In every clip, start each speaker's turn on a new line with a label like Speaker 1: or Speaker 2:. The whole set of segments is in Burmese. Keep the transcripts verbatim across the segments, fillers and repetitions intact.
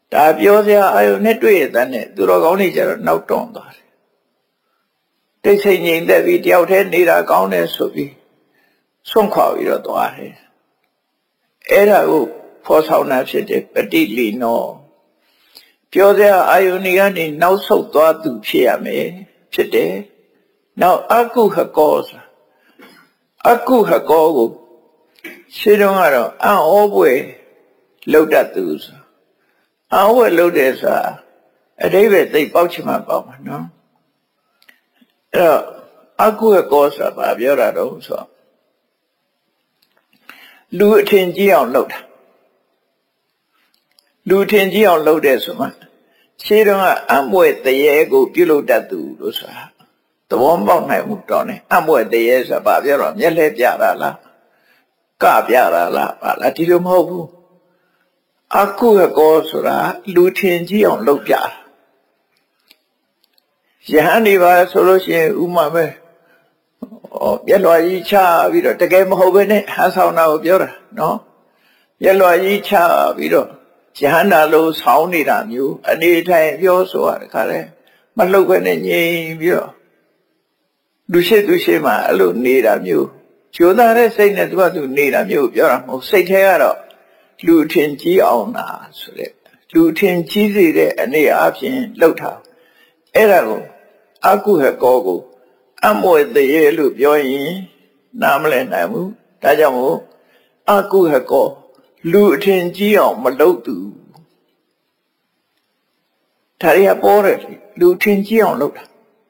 Speaker 1: ဒါပြောစရာအာယုနဲ့တွေ့ရတဲ့နဲ့သူတော်ကောင်းတွေကျတော့နောက်တွန်းသွားတယ်တိတ်ဆိတ်ငြိမ်သက်ပြီးတယောက်တည်းနေတာကောင်းတယ်ဆိုပြီးဆွန့်ခွာပြီးတော့သွားတယ်အဲ့ဒါကိုဖော်ဆောင်တာဖြစ်တယ်ပฏิလီနောပြောစရာအာယုန်ကနေနောက်ဆုတ်သွားသူဖြစ်ရမယ်ဖြစ်တယ်နောက်အကုဟကောဆိုအကုဟကောကိုရှင်းတော့ကတော့အံ့ဩပွေလောက်တတ်သူဆိုအံ့ဩပွေလောက်တယ်ဆိုတာအတိပ္ပယ်သိပေါက်ချင်မှပေါက်မှာနော်အဲ့တော့အကုဟကောဆိုတာဘာပြောတာတော့ဆိုလူအထင်ကြီးအောင်လုပ်တာလူထင်ကြီးအောင်လုပ်တယ်ဆိုမှရှင်းတော့ကအံ့ပွေတရေကိုပြုလုပ်တတ်သူလို့ဆိုတာသဘောပေါက်နိုင်မှုတော့ねအံ့ပွေတရေဆိုတာဘာပြောတော့မျက်လှည့်ပြတာလားကပြတာလားဘာလားဒီလိုမဟုတ်ဘူးအကုဟကောဆိုတာလူထင်ကြီးအောင်လုပ်ပြတာယဟန်ဒီပါဆိုလို့ရှိရင်ဥမာပဲဩပြက်လွာကြီးချပြီးတော့တကယ်မဟုတ်ဘဲနဲ့ဟန်ဆောင်တာကိုပြောတာနော်ပြက်လွာကြီးချပြီးတော့ယဟန္တာလို့ဆောင်းနေတာမျိုးအနေထိုင်ပြောဆိုရတဲ့ခါလဲမလှုပ်ဘဲနဲ့ငြိမ်ပြီးတော့လူရှိသူရှိမှအဲ့လိုနေတာမျိုးကျိုးသားတဲ့စိတ်နဲ့သူကသူနေတာမျိုးပြောတာမဟုတ်စိတ်ထဲကတော့လူထင်ကြီးအောင်တာဆိုတဲ့လူထင်ကြီးစေတဲ့အနေအချင်းလှုပ်တာအဲ့ဒါကိုအကုဟကောကိုအမွေတရေလို့ပြောရင်နားမလည်နိုင်ဘူးဒါကြောင့်မို့အကုဟကောလူအထင်ကြီးအောင်မလုပ်သူဒါရီကပေါ်တယ်လူထင်ကြီးအောင်လုပ်တာ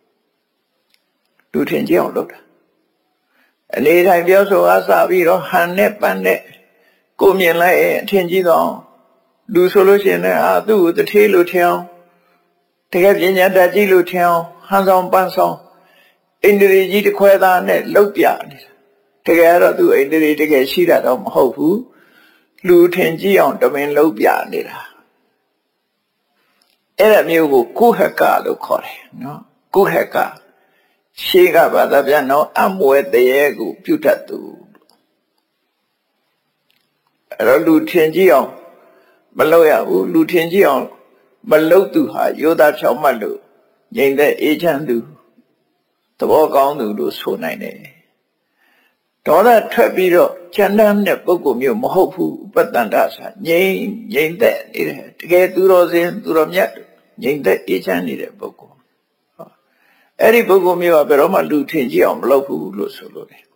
Speaker 1: လူထင်ကြီးအောင်လုပ်တာအနေတိုင်းပြောဆိုအားစပြီးတော့ဟန်နဲ့ပန်းနဲ့ကိုမြင်လိုက်အထင်ကြီးတော့လူဆိုလို့ရှိရင်လည်းအာသူ့ကိုတထေးလို့ထင်အောင်တကယ်ပညာတတ်ကြီးလို့ထင်အောင်ဟန်ဆောင်ပန်းဆောင်အိန္ဒြေကြီးတစ်ခွဲသားနဲ့လှုပ်ပြနေတာတကယ်တော့သူ့အိန္ဒြေတကယ်ရှိတာတော့မဟုတ်ဘူးလူထင်ကြီးအောင်တမင်လှုပ်ပြနေတာအဲ့ဒါမျိုးကိုကုဟကလို့ခေါ်တယ်နော်ကုဟကရှေးကဘာသာပြန်တော့အမွေတရေကိုပြုတတ်သူအဲ့တော့လူထင်ကြီးအောင်မလုပ်ရဘူးလူထင်ကြီးအောင်မလုပ်သူဟာယောသားဖြောင်းမှတ်လို့ငြိမ်တဲ့အေးချမ်းသူသဘောကောင်းသူလို့ဆိုနိုင်တယ်ဒေါသထွက်ပြီးတော့ချမ်းသာတဲ့ပုဂ္ဂိုလ်မျိုးမဟုတ်ဘူးဥပတ္တန္တဆိုငြိမ်ငြိမ်သက်နေတယ်တကယ်သူတော်စင်သူတော်မြတ်ငြိမ်သက်အေးချမ်းနေတဲ့ပုဂ္ဂိုလ်အဲ့ဒီပုဂ္ဂိုလ်မျိုးကဘယ်တော့မှလူထင်ကြီးအောင်မလုပ်ဘူးလို့ဆိုလို့တယ်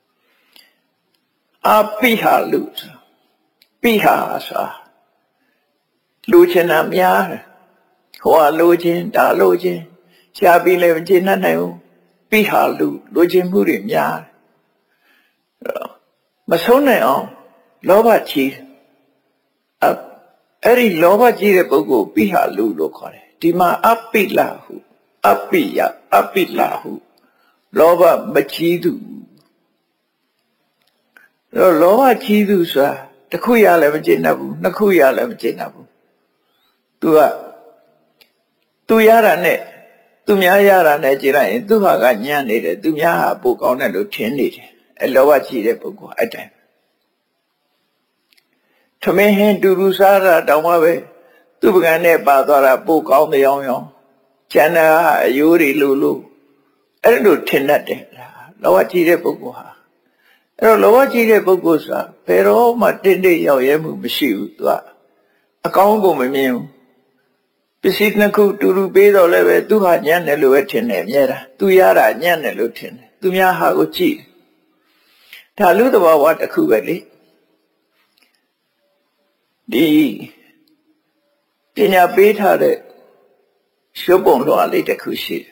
Speaker 1: အပိဟာလူပိဟာဆိုလူချင်တာများတယ်ဟိုကလူချင်းဒါလူချင်းရှားပြီးလည်းမကျေနပ်နိုင်ဘူးပိဟာလူလူချင်းမှုတွေများတယ်မဆုံးနိုင်အောင်လောဘကြီးအဲ့ဒီလောဘကြီးတဲ့ပုဂ္ဂိုလ်ပိဟာလူလို့ခေါ်တယ်ဒီမှာအပိလဟုအပိယအပိလဟုလောဘမကြီးသူတော့လောဘကြီးသူဆိုတာတစ်ခုရလည်းမကျေနပ်ဘူးနှစ်ခုရလည်းမကျေနပ်ဘူးသူကသူရတာနဲ့သူများရတာနဲ့ကြည့်လိုက်ရင်သူဟာကညံ့နေတယ်သူများဟာပိုကောင်းတယ်လို့ထင်နေတယ်အဲလောဘကြီးတဲ့ပုဂ္ဂိုလ်အဲ့တိုင်းထမင်းဟင်းတူတူစားတာတောင်မှပဲသူ့ပကံနဲ့ပါသွားတာပိုကောင်းတဲ့အောင်ရောကျန်တာအယိုးတွေလိုလိုအဲ့လိုထင်တတ်တယ်လောဘကြီးတဲ့ပုဂ္ဂိုလ်ဟာအဲ့တော့လောဘကြီးတဲ့ပုဂ္ဂိုလ်ဆိုတာဘယ်တော့မှတင်းတင်းရောက်ရဲမှုမရှိဘူးသူကအကောင်းကိုမမြင်ဘူးပစ္စည်းနှစ်ခုတူတူပေးတော့လည်းပဲသူဟာညံ့တယ်လို့ပဲထင်တယ်အများတာသူရတာညံ့တယ်လို့ထင်တယ်သူများဟာကိုကြည့်ဒါလူသဘာဝတစ်ခုပဲလေဒီပညာပေးထားတဲ့ရှုပ်ပုံလွှာလေးတစ်ခုရှိတယ်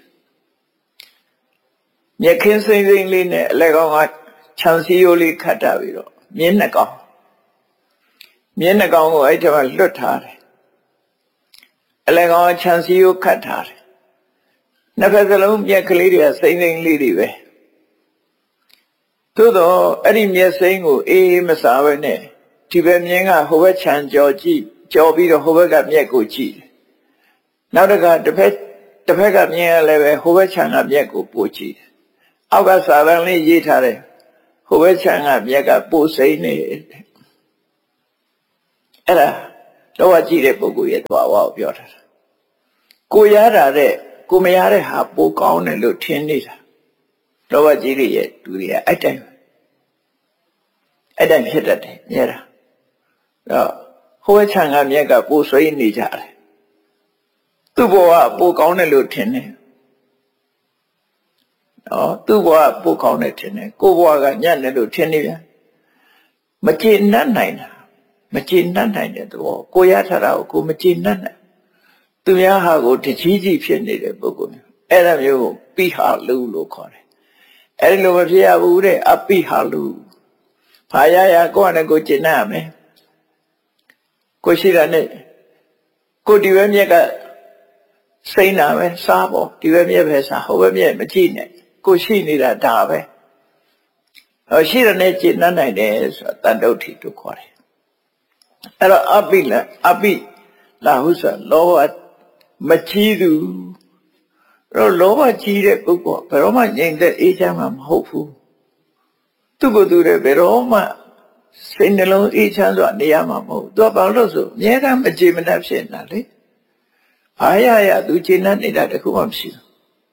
Speaker 1: မြက်ခင်းစိမ့်စိမ့်လေးနဲ့အလက်ကောင်ကခြံစည်းရိုးလေးခတ်တာပြီးတော့မြင်းနှစ်ကောင်မြင်းနှစ်ကောင်ကိုအဲ့ဒီမှာလွတ်ထားတယ်အလက်ကောင်ခြံစည်းရိုးခတ်ထားတယ်နှစ်ဖက်စလုံးမြက်ကလေးတွေကစိမ့်စိမ့်လေးတွေပဲသို့တော့အဲ့ဒီမြက်စိမ့်ကိုအေးအေးမစားဘဲနဲ့ဒီဘက်မြင်းကဟိုဘက်ခြံကြော်ကြည့်ကြော်ပြီးတော့ဟိုဘက်ကမြက်ကိုကြည့်နောက်တစ်ခါတစ်ဖက်တစ်ဖက်ကမြင်းရလည်းပဲဟိုဘက်ခြံကမြက်ကိုပို့ကြည့်အောက်ကစာတန်းလေးရေးထားတယ်ဟိုဘက်ခြံကမြက်ကပို့စိမ့်နေအဲ့ဒါလောဘကြီးတဲ့ပုဂ္ဂိုလ်ရဲ့သဘာဝကိုပြောတာကိုရတာတဲ့ကိုမရတဲ့ဟာပိုကောင်းတယ်လို့ထင်နေတာလောဘကြီးတွေရဲ့သူတွေကအဲ့တိုင်းအဲ့တိုင်းဖြစ်တတ်တယ်မြဲတာတော့ဟိုးချံကမြက်ကပိုဆွေးနေကြတယ်သူ့ဘဝပိုကောင်းတယ်လို့ထင်တယ်နော်သူ့ဘဝပိုကောင်းတယ်ထင်တယ်ကိုဘဝကညံ့တယ်လို့ထင်နေပြန်မကျေနပ်နိုင်တာမကျေနပ်နိုင်တဲ့သဘောကိုရထားတာကိုကိုမကျေနပ်နိုင်သူများဟာကိုတကြီးကြီးဖြစ်နေတဲ့ပုဂ္ဂိုလ်မျိုးအဲ့ဒါမျိုးကိုပိဟာလူလို့ခေါ်တယ်အဲ့ဒီလိုမဖြစ်ရဘူးတဲ့အပိဟာလူဘာရရကိုယ့်နဲ့ကိုကျေနပ်ရမယ်ကိုရှိတာနဲ့ကိုဒီဘက်မြက်ကစိမ့်တာပဲစားပေါ့ဒီဘက်မြက်ပဲစားဟိုဘက်မြက်မကြည့်နဲ့ကိုရှိနေတာဒါပဲဟောရှိတဲ့နဲ့ကျေနပ်နိုင်တယ်ဆိုတာတန်တုဋ္ဌိတို့ခေါ်တယ်အဲ့တော့အပိလအပိလာဟုဆိုလောဘမကြီးသူတော့လောဘကြီးတဲ့ပုဂ္ဂိုလ်ဘယ်တော့မှငြိမ်သက်အေးချမ်းမှာမဟုတ်ဘူးသူ့ကိုယ်သူလည်းဘယ်တော့မှစိတ်နှလုံးအေးချမ်းစွာနေရမှာမဟုတ်သူကဘာလို့ဆိုအများကမကြည်မနှက်ဖြစ်နေတာလေအားရရသူကျေနပ်နေတာတခုမှမရှိဘူး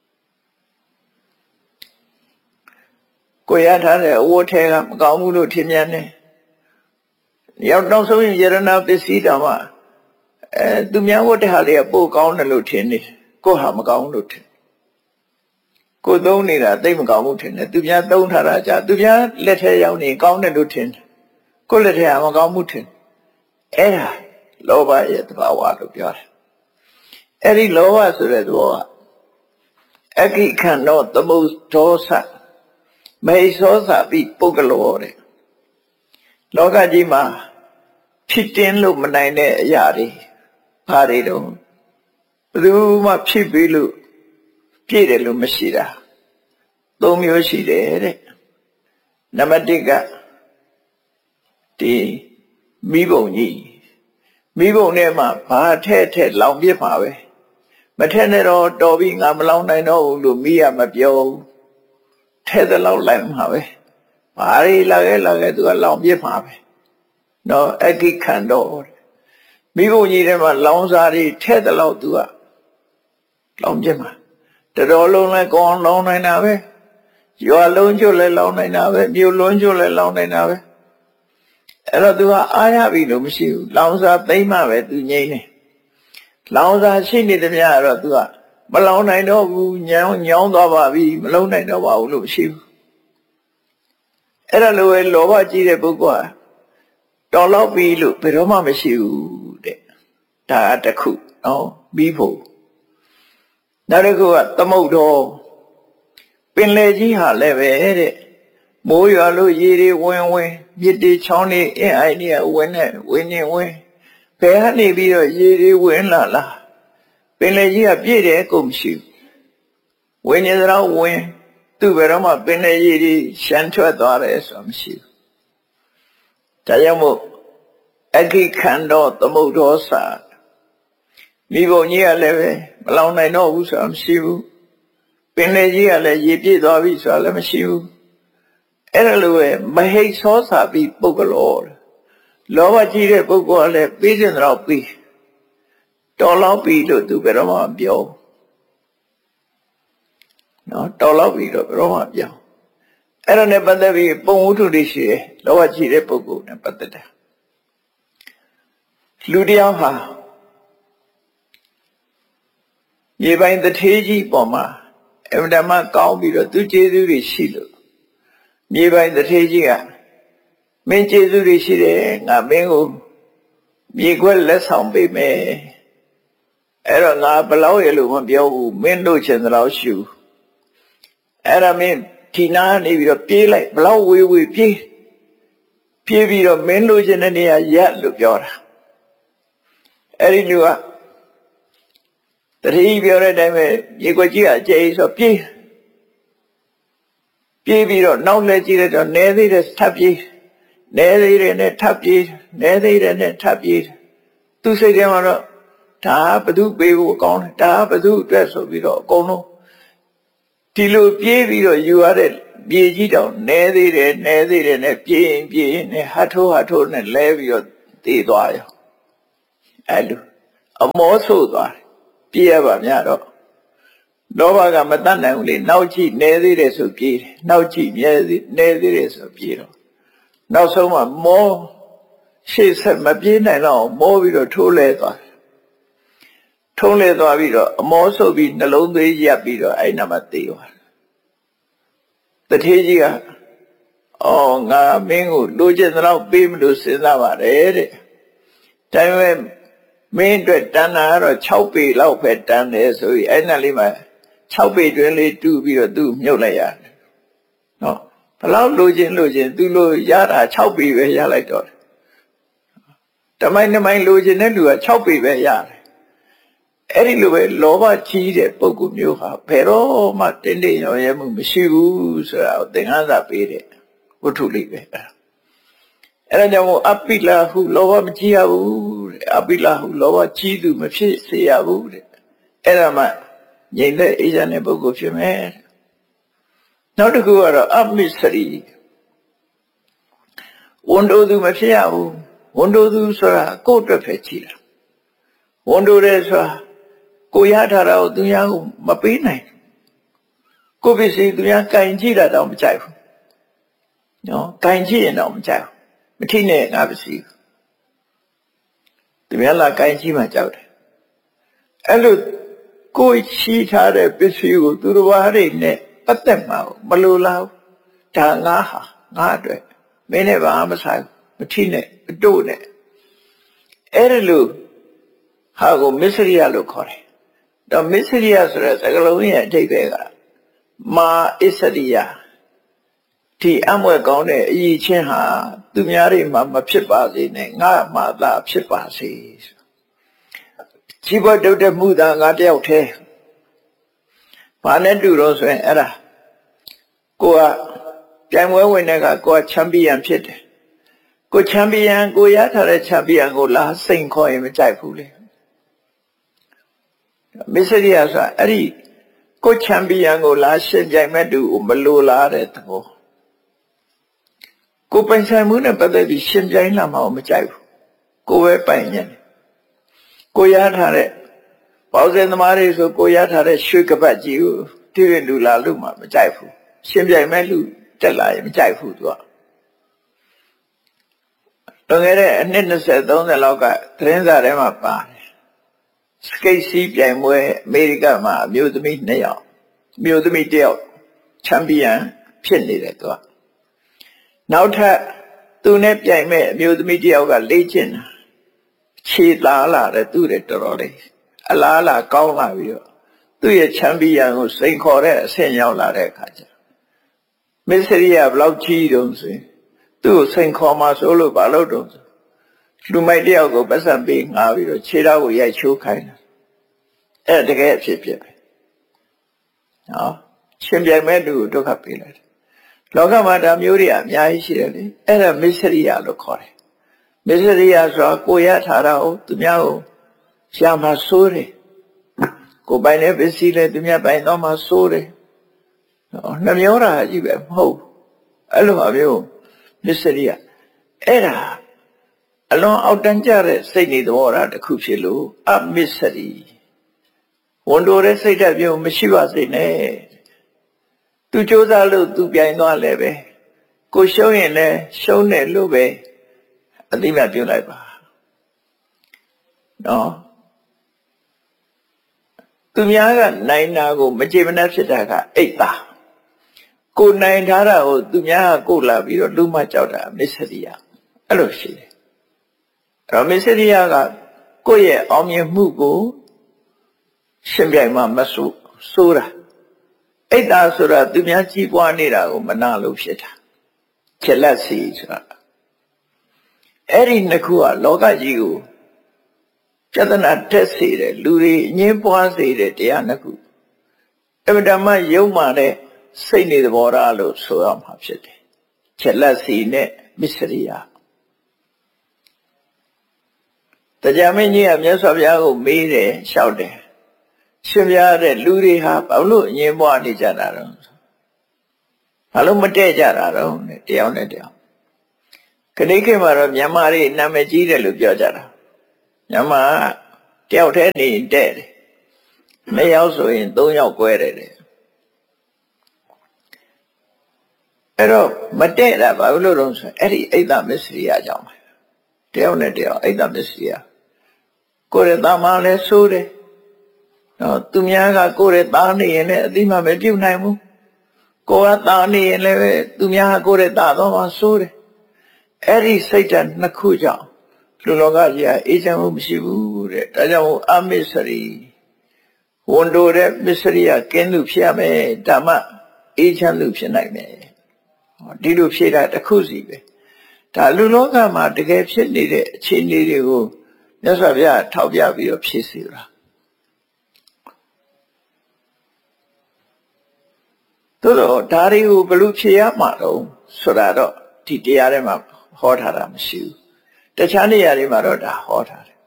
Speaker 1: ကိုရထားတဲ့အဝတ်ထဲကမကောင်းဘူးလို့ထင်မြင်တယ်ရောက်တော့ဆုံးရင်ယရဏပစ္စည်းတောင်မှအဲသူများဝတ်တဲ့ဟာတွေကပိုကောင်းတယ်လို့ထင်နေကိုဟာမကောင်းလို့ထင်ကိုသုံးနေတာသိမကောင်းဘူးထင်တယ်သူများသုံးထားတာကြာသူများလက်ထဲရောက်နေကောင်းတယ်လို့ထင်တယ်ကိုလက်ထဲကမကောင်းဘူးထင်အဲ့ဒါလောဘရဲ့သဘာဝလို့ပြောတယ်အဲ့ဒီလောဘဆိုတဲ့သဘောကအခိခန္တောသမုဒောသမေသောသပိပုဂ္ဂလောတဲ့လောကကြီးမှာဖြစ်တင်းလို့မနိုင်တဲ့အရာတွေဘာတွေတော့ဘယ်သူမှဖြစ်ပြီးလို့ပြည့်တယ်လို့မရှိတာသုံးမျိုးရှိတယ်တဲ့နံပါတ်တစ်ကဒီမိဘုံကြီးမိဘုံထဲမှာဘာထဲ့ထဲ့လောင်ပြစ်ပါပဲမထဲ့နဲ့တော့တော်ပြီငါမလောင်နိုင်တော့ဘူးလို့မိရမပြောဘူးထဲ့တဲ့လောက်လိုက်မှာပဲဘာတွေလာခဲ့လာခဲ့သူကလောင်ပြစ်မှာပဲနော်အကိခန္တောမိဘုံကြီးထဲမှာလောင်စားတွေထဲ့တဲ့လောက်သူကလောင်ပြစ်မှာတတော်လုံးလဲကောင်းလောင်နိုင်တာပဲရွာလုံးကျွတ်လဲလောင်နိုင်တာပဲမြို့လုံးကျွတ်လဲလောင်နိုင်တာပဲအဲ့တော့သူကအားရပြီလို့မရှိဘူးလောင်စားသိမ့်မှပဲသူငြိမ့်နေလောင်စားရှိနေတယ်များတော့သူကမလောင်နိုင်တော့ဘူးညောင်းညောင်းသွားပါပြီမလုံးနိုင်တော့ပါဘူးလို့မရှိဘူးအဲ့ဒါလိုပဲလောဘကြီးတဲ့ပုဂ္ဂိုလ်ဟာတော်တော့ပြီလို့ဘယ်တော့မှမရှိဘူးတဲ့ဒါတခုနော်ပြီးဖို့နောက်တစ်ခုကသမုဒ္ဒောပင်လေကြီးဟာလည်းပဲတဲ့မိုးရွာလို့ရေတွေဝင်ဝင်မြစ်တွေချောင်းတွေအင်းအိုင်တွေကဝင်နေဝင်နေဝင်ဘယ်ကနေပြီးတော့ရေတွေဝင်လာလားပင်လေကြီးကပြည့်တယ်ကုန်မရှိဘူးဝင်နေတော့ဝင်သူ့ဘယ်တော့မှပင်လေကြီးတွေရှမ်းထွက်သွားတယ်ဆိုတာမရှိဘူးဒါကြောင့်မို့အခိခန္တောသမုဒ္ဒောစာမိဘုံကြီးကလည်းပဲမလောင်နိုင်တော့ဘူးဆိုတာမရှိဘူးပင်လေကြီးကလည်းရေပြည့်သွားပြီဆိုတာလည်းမရှိဘူးအဲ့ဒါလိုပဲမဟိတ်သောစာပြီးပုဂ္ဂလောလောဘကြီးတဲ့ပုဂ္ဂိုလ်ကလည်းပြီးစင်တော့ပြီးတော်လောက်ပြီလို့သူဘယ်တော့မှပြောနော်တော်လောက်ပြီတော့ဘယ်တော့မှပြောအဲ့ဒါနဲ့ပတ်သက်ပြီးပုံဝတ္ထုတွေရှိတယ်လောဘကြီးတဲ့ပုဂ္ဂိုလ်နဲ့ပတ်သက်တာလူတယောက်ဟာမြေပိုင်းတထေးကြီးပေါ်မှာအမှန်တမ်းကောင်းပြီးတော့သူကျေးဇူးတွေရှိလို့မြေပိုင်းတထေးကြီးကမင်းကျေးဇူးတွေရှိတယ်ငါမင်းကိုမြေခွက်လက်ဆောင်ပေးမယ်အဲ့တော့ငါဘလောက်ရလို့မပြောဘူးမင်းတို့ချင်သလောက်ရှူအဲ့ဒါမင်းဒီနာနေပြီးတော့ပြေးလိုက်ဘလောက်ဝေးဝေးပြေးပြေးပြီးတော့မင်းတို့ချင်တဲ့နေရာရက်လို့ပြောတာအဲ့ဒီလူကတတိပြောတဲ့အတိုင်းပဲမြေခွက်ကြီးကအကျယ်ဆိုပြေးပြေးပြီးတော့နောက်လဲကြည့်လိုက်တော့နဲသေးတယ်ထပ်ပြေးနဲသေးတယ်နဲ့ထပ်ပြေးနဲသေးတယ်နဲ့ထပ်ပြေးသူစိတ်ထဲမှာတော့ဒါဘသူပေးဖို့ကောင်းတယ်ဒါဘသူအတွက်ဆိုပြီးတော့အကုန်လုံးဒီလိုပြေးပြီးတော့ယူရတဲ့ပြေးကြီးတောင်နဲသေးတယ်နဲသေးတယ်နဲ့ပြေးရင်ပြေးရင်နဲ့ဟတ်ထိုးဟတ်ထိုးနဲ့လဲပြီးတော့တည်သွားရောအဲ့လိုအမောဆိုးသွားတယ်ပြေးရပါများတော့လောဘကမတတ်နိုင်ဘူးလေနောက်ကြည့်နေသေးတယ်ဆိုပြေးတယ်နောက်ကြည့်မြဲသေးနေသေးတယ်ဆိုပြေးတော့နောက်ဆုံးမှမောရှေ့ဆက်မပြေးနိုင်တော့မောပြီးတော့ထိုးလဲသွားတယ်ထုံးလဲသွားပြီးတော့အမောဆိုးပြီးနှလုံးသွေးရပ်ပြီးတော့အဲ့နာမှာသေသွားတယ်တထေးကြီးကအော်ငါမင်းကိုလိုချင်သလောက်ပေးမလို့စဉ်းစားပါတယ်တဲ့ဒါပေမဲ့မင်းအတွက်တန်တာကတော့၆ပေလောက်ပဲတန်တယ်ဆိုပြီးအဲ့နာလေးမှာ၆ပေတွင်လေးတူးပြီးတော့သူ့မြုပ်လိုက်ရတယ်နော်ဘလောက်လိုချင်လိုချင်သူလိုရတာ၆ပေပဲရလိုက်တော့တမိုင်းတမိုင်းလိုချင်တဲ့လူက၆ပေပဲရတယ်အဲ့ဒီလိုပဲလောဘကြီးတဲ့ပုဂ္ဂိုလ်မျိုးဟာဘယ်တော့မှတင်းတင်းရောရဲမှုမရှိဘူးဆိုတာကိုသင်္ခါစာပေးတဲ့ဝတ္ထုလေးပဲအဲ့ဒါကြောင့်အပိလာဟုလောဘမကြီးရဘူးတဲ့အပိလာဟုလောဘကြီးသူမဖြစ်စေရဘူးတဲ့အဲ့ဒါမှငြိမ်သက်အေးချမ်းတဲ့ပုဂ္ဂိုလ်ဖြစ်မယ်နောက်တစ်ခုကတော့အမိစရိဝန်တိုသူမဖြစ်ရဘူးဝန်တိုသူဆိုတာကိုယ့်အတွက်ပဲကြီးတာဝန်တိုတယ်ဆိုတာကိုရထားတာကိုသူများကိုမပေးနိုင်ကိုပစ္စည်းသူများကင်ကြည့်တာတော့မကြိုက်ဘူးနော်ကင်ကြည့်ရင်တော့မကြိုက်ဘူးမထိနဲ့ငါပစ္စည်းသူများလာကင်ကြည့်မှကြောက်တယ်အဲ့လိုကိုရှိထားတဲ့ပစ္စည်းကိုသူတော်ဘာတွေနဲ့ပတ်သက်မှာမလိုလားဒါငါဟာငါအတွက်မင်းနဲ့ဘာမှမဆိုင်မထိနဲ့မတို့နဲ့အဲ့ဒါလို့ဟာကိုမစ္စရိယလို့ခေါ်တယ်တော့မစ္စရိယဆိုတဲ့စကားလုံးရဲ့အဓိပ္ပာယ်ကမာအစ္စရိယဒီအမွဲကောင်းတဲ့အရေးချင်းဟာသူများတွေမှာမဖြစ်ပါစေနဲ့ငါမှသာဖြစ်ပါစေជីវတုတ်တမှုသာငါတယောက်တည်းဘာနဲ့တူတော့ဆိုရင်အဲ့ဒါကိုကပြိုင်ပွဲဝင်တဲ့ကကိုကချန်ပီယံဖြစ်တယ်ကိုချန်ပီယံကိုရထားတဲ့ချန်ပီယံကိုလာစိန်ခေါ်ရင်မကြိုက်ဘူးလေမစ္စရိယဆိုတာအဲ့ဒီကိုချန်ပီယံကိုလာရှင်ပြိုင်မဲ့သူကိုမလိုလားတဲ့သဘောကိုပိုင်ဆိုင်မှုနဲ့ပတ်သက်ပြီးရှင်ပြိုင်လာမှမကြိုက်ဘူးကိုပဲပိုင်ညံ့ကိုရထားတဲ့ပေါစင်သမားတွေဆိုကိုရထားတဲ့ရွှေကပတ်ကြီးကိုတည့်ရလူလာလို့မှမကြိုက်ဘူးရှင်ပြိုင်မဲ့လူတက်လာရင်မကြိုက်ဘူးသူကလွန်ခဲ့တဲ့အနှစ်၂၀ ၃၀လောက်ကသတင်းစာထဲမှာပါတယ်စကိတ်စီးပြိုင်ပွဲအမေရိကမှာအမျိုးသမီးနှစ်ယောက်အမျိုးသမီးတစ်ယောက်ချန်ပီယံဖြစ်နေတယ်သူကနောက်ထပ်သူနဲ့ပြိုင်မဲ့အမျိုးသမီးတစ်ယောက်ကလေ့ကျင့်တာခြေသားလာတယ်သူ့ရဲ့တော်တော်လေးအလားအလာကောင်းလာပြီးတော့သူ့ရဲ့ချန်ပီယံကိုစိန်ခေါ်တဲ့အဆင့်ရောက်လာတဲ့အခါကျမစ္စရိယဘလောက်ကြီးတုံးဆိုရင်သူ့ကိုစိန်ခေါ်မှဆိုလို့ဘာလို့တုံးဆိုလူမိုက်တယောက်ကိုပတ်စံပေးငါပြီးတော့ခြေထောက်ကိုရိုက်ချိုးခိုင်းတယ်အဲ့တကယ်အဖြစ်ဖြစ်ပဲနော်ရှင်ပြိုင်မဲ့လူကိုဒုက္ခပေးလိုက်တယ်လောကမှာဒါမျိုးတွေအများကြီးရှိတယ်လေအဲ့ဒါမစ္စရိယလို့ခေါ်တယ်မစ္စရိယဆိုတာကိုရထားတာကိုသူများကိုရှာမှာစိုးတယ်ကိုပိုင်တဲ့ပစ္စည်းလဲသူများပိုင်တော့မှစိုးတယ်နော်နှမျောတာကြီးပဲမဟုတ်အဲ့လိုအမျိုးမစ္စရိယအဲ့ဒါအလွန်အောက်တန်းကျတဲ့စိတ်နေသဘောထားတစ်ခုဖြစ်လို့အမစ္စရိဝန်တိုတဲ့စိတ်ဓာတ်မျိုးမရှိပါစေနဲ့သူစ조사လို့သူပြိုင်သွားလဲပဲကိုရှုံးရင်လည်းရှုံးတယ်လို့ပဲအတိမတ်ပြုလိုက်ပါနော်သူများကနိုင်တာကိုမကြေမနက်ဖြစ်တာကအိတ်တာကိုနိုင်ထားတာကိုသူများကကိုလာပြီးတော့လူမကြောက်တာမစ္စရိယအဲ့လိုရှိတယ်အဲ့တော့မစ္စရိယကကိုယ့်ရဲ့အောင်မြင်မှုကိုရှင်ပြိုင်မှမဆိုးဆိုးတာအိတ်တာဆိုတာသူများကြီးပွားနေတာကိုမနာလို့ဖြစ်တာချက်လက်စီဆိုတာအဲ့ဒီနှစ်ခုကလောကကြီးကိုပြဿနာတက်စေတယ်လူတွေအငြင်းပွားစေတယ်တရားနှစ်ခုအမှန်တမ်းယုံမှတဲ့စိတ်နေသဘောထားလို့ဆိုရမှာဖြစ်တယ်ချက်လက်စီနဲ့မစ္စရိယတရားမင်းကြီးကမြတ်စွာဘုရားကိုမေးတယ်လျှောက်တယ်ရှင်ပြတဲ့လူတွေဟာဘာလို့အငြင်းပွားနေကြတာတော့ဘာလို့မတည့်ကြတာတော့တယောက်နဲ့တယောက်ခဏိခေတ်မှာတော့မြန်မာတွေနာမည်ကြီးတယ်လို့ပြောကြတာညမှာတယောက်တည်းနေတဲ့တယ်နှစ်ယောက်ဆိုရင်သုံးယောက်꿰တယ်တဲ့အဲ့တော့မတဲ့တာဘာလို့လို့ဆိုအဲ့ဒီအိတ်သမစ္စရိယကြောင့်တယောက်နဲ့တယောက်အိတ်သမစ္စရိယကိုယ်ရဲ့သားမလည်းဆိုးတယ်နော်သူများကကိုယ်ရဲ့သားနေရင်လည်းအတိမမပြုတ်နိုင်ဘူးကိုယ်ကသားနေရင်လည်းသူများကကိုယ်ရဲ့သားတော့မှဆိုးတယ်အဲ့ဒီစိတ်ဓာတ်နှစ်ခုကြောင့်လူလောကကြီးကအေးချမ်းမှုမရှိဘူးတဲ့ဒါကြောင့်အမစ္စရိဝန်တိုတဲ့မစ္စရိယကင်းသူဖြစ်ရမယ်ဓမ္မအေးချမ်းသူဖြစ်နိုင်မယ်ဒီလိုဖြေတာတစ်ခုစီပဲဒါလူလောကမှာတကယ်ဖြစ်နေတဲ့အခြေအနေတွေကိုမြတ်စွာဘုရားထောက်ပြပြီးတော့ဖြေစီတာသို့တော့ဒါတွေကိုဘယ်လိုဖြေရမှာတော့ဆိုတာတော့ဒီတရားထဲမှာဟောထားတာမရှိဘူးတခြားနေရာတွေမှာတော့ဒါဟောထားတယ်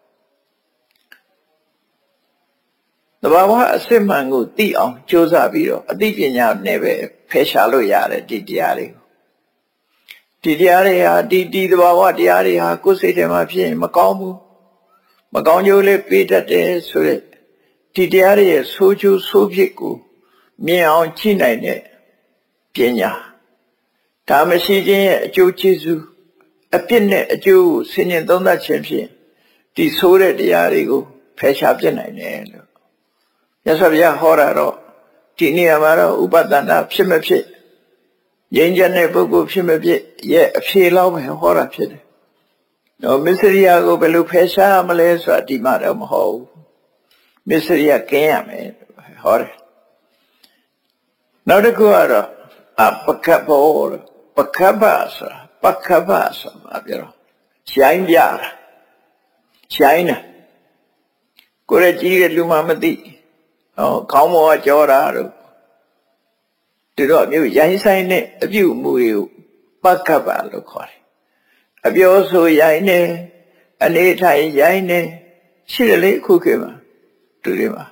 Speaker 1: သဘာဝအစစ်မှန်ကိုသိအောင်ကြိုးစားပြီးတော့အသိပညာနဲ့ပဲဖယ်ရှားလို့ရတယ်ဒီတရားတွေကိုဒီတရားတွေဟာဒီဒီသဘာဝတရားတွေဟာကိုယ်စိတ်ထဲမှာဖြစ်ရင်မကောင်းဘူးမကောင်းကျိုးလေးပေးတတ်တယ်ဆိုရက်ဒီတရားတွေရဲ့ဆိုးကျိုးဆိုးဖြစ်ကိုမြင်အောင်ကြည့်နိုင်တဲ့ပညာဒါမရှိခြင်းရဲ့အကျိုးကျေးဇူးအပြစ်နဲ့အကျိုးကိုဆင်ញင်သုံးသပ်ခြင်းဖြင့်ဒီဆိုးတဲ့တရားတွေကိုဖယ်ရှားပြနိုင်တယ်လို့မြတ်စွာဘုရားဟောတာတော့ဒီနေရာမှာတော့ဥပဒနာဖြစ်မဖြစ်ငြိမ်းချမ်းတဲ့ပုဂ္ဂိုလ်ဖြစ်မဖြစ်ရဲ့အဖြေလောက်ပဲဟောတာဖြစ်တယ်။တော့မစ္စရိယကိုဘယ်လိုဖယ်ရှားမလဲဆိုတာဒီမှာတော့မဟုတ်ဘူး။မစ္စရိယကင်းရမယ်ဟောတယ်။နောက်တစ်ခုကတော့အပကပ္ပောပကပ္ပဆိုတာပကပ္ပဆိုတာပြောတော့ရှိုင်းပြတာရှိုင်းတာကိုယ်ရဲ့ကြီးတဲ့လူမှမသိဟောခေါင်းပေါ်ကကြောတာတို့ဒီတော့မျိုးရိုင်းဆိုင်တဲ့အပြုအမူတွေကိုပကပ္ပလို့ခေါ်တယ်အပြောဆိုရိုင်းနေအနေထိုင်ရိုင်းနေရှိတယ်လေခုခေတ်မှာသူတွေမှာ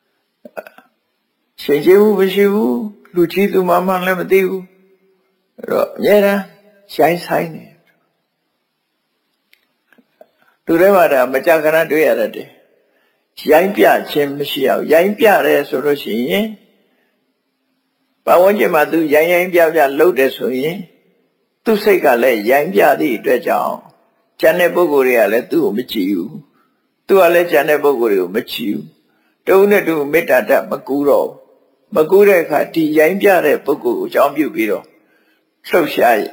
Speaker 1: ရှင်ကျေးဘူးမရှိဘူးလူကြီးသူမှမှလည်းမသိဘူးအဲ့တော့အများအားရိုင်းဆိုင်နေသူတွေမှာဒါမကြခဏတွေ့ရတတ်တယ်ရိုင်းပြခြင်းမရှိအောင်ရိုင်းပြတယ်ဆိုလို့ရှိရင်ပတ်ဝန်းကျင်မှာသူရိုင်းရိုင်းပြပြလှုပ်တယ်ဆိုရင်သူစိတ်ကလည်းရိုင်းပြသည့်အတွက်ကြောင့်ကျန်တဲ့ပုဂ္ဂိုလ်တွေကလည်းသူ့ကိုမကြည့်ဘူးသူကလည်းကျန်တဲ့ပုဂ္ဂိုလ်တွေကိုမကြည့်ဘူးတုံးနဲ့တူမေတ္တာတမကူတော့မကူတဲ့အခါဒီရိုင်းပြတဲ့ပုဂ္ဂိုလ်ကိုအကြောင်းပြုပြီးတော့လှုပ်ရှားရ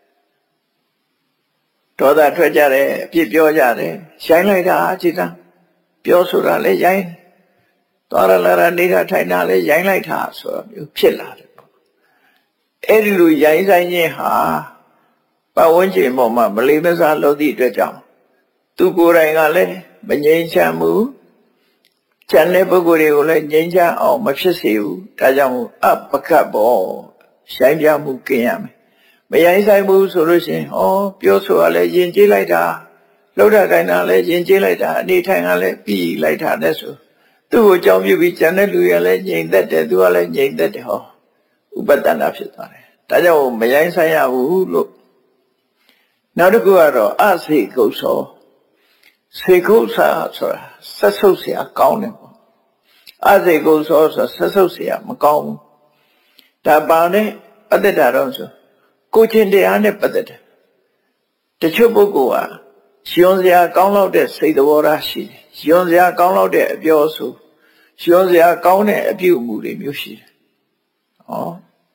Speaker 1: ဒေါသထွက်ကြတယ်အပြစ်ပြောကြတယ်ရိုင်းလိုက်တာအကြည့်တာပြောဆိုတာလည်းရိုင်းသွားရလာရနေတာထိုင်တာလည်းရိုင်းလိုက်တာဆိုတော့မျိုးဖြစ်လာတယ်ပေါ့အဲ့ဒီလိုရိုင်းဆိုင်ခြင်းဟာပတ်ဝန်းကျင်ပေါ်မှာမလေးမစားလုပ်သည့်အတွက်ကြောင့်သူကိုယ်တိုင်ကလည်းမငြိမ်းချမ်းဘူးကျန်တဲ့ပုဂ္ဂိုလ်တွေကိုလည်းငြိမ်းချမ်းအောင်မဖြစ်စေဘူးဒါကြောင့်အပကပ္ပောရိုင်းပြမှုกินရမယ်မရိုင်းဆိုင်ဘူးဆိုလို့ရှိရင်ဟောပြောဆိုရလဲယဉ်ကျေးလိုက်တာလှုပ်တာတိုင်းတာလဲယဉ်ကျေးလိုက်တာအနေထိုင်ကလည်းပြီးလိုက်တာနဲ့ဆိုသူ့ကိုကြောင်းပြုပြီးကျန်တဲ့လူရလည်းငြိမ်သက်တယ်သူကလည်းငြိမ်သက်တယ်ဟောဥပဒနာဖြစ်သွားတယ်ဒါကြောင့်မရိုင်းဆိုင်ရဘူးလို့နောက်တစ်ခုကတော့အစေကုတ်သောစေကုတ်စာဆိုတာဆက်ဆုပ်เสียကောင်းတယ်ပေါ့အစေကုတ်သောဆိုဆက်ဆုပ်เสียမကောင်းဘူးဒါပါနဲ့အတ္တတာတော့ဆိုကိုချင်းတရားနဲ့ပတ်သက်တယ်တချို့ပုဂ္ဂိုလ်ဟာရှင်စရာကောင်းလောက်တဲ့စိတ်သဘောထားရှိတယ်ရှင်စရာကောင်းလောက်တဲ့အပြောဆိုရှင်စရာကောင်းတဲ့အပြုအမူတွေမျိုးရှိတယ်ဟော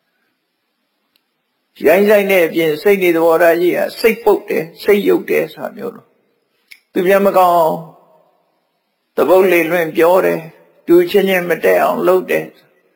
Speaker 1: ရိုင်းဆိုင်တဲ့အပြင်စိတ်နေသဘောထားကြီးကစိတ်ပုတ်တယ်စိတ်ယုတ်တယ်ဆိုတာမျိုးလို့သူပြန်မကောင်းသဘုတ်လေးလွင့်ပြောတယ်သူချင်းချင်းမတက်အောင်လုပ်တယ်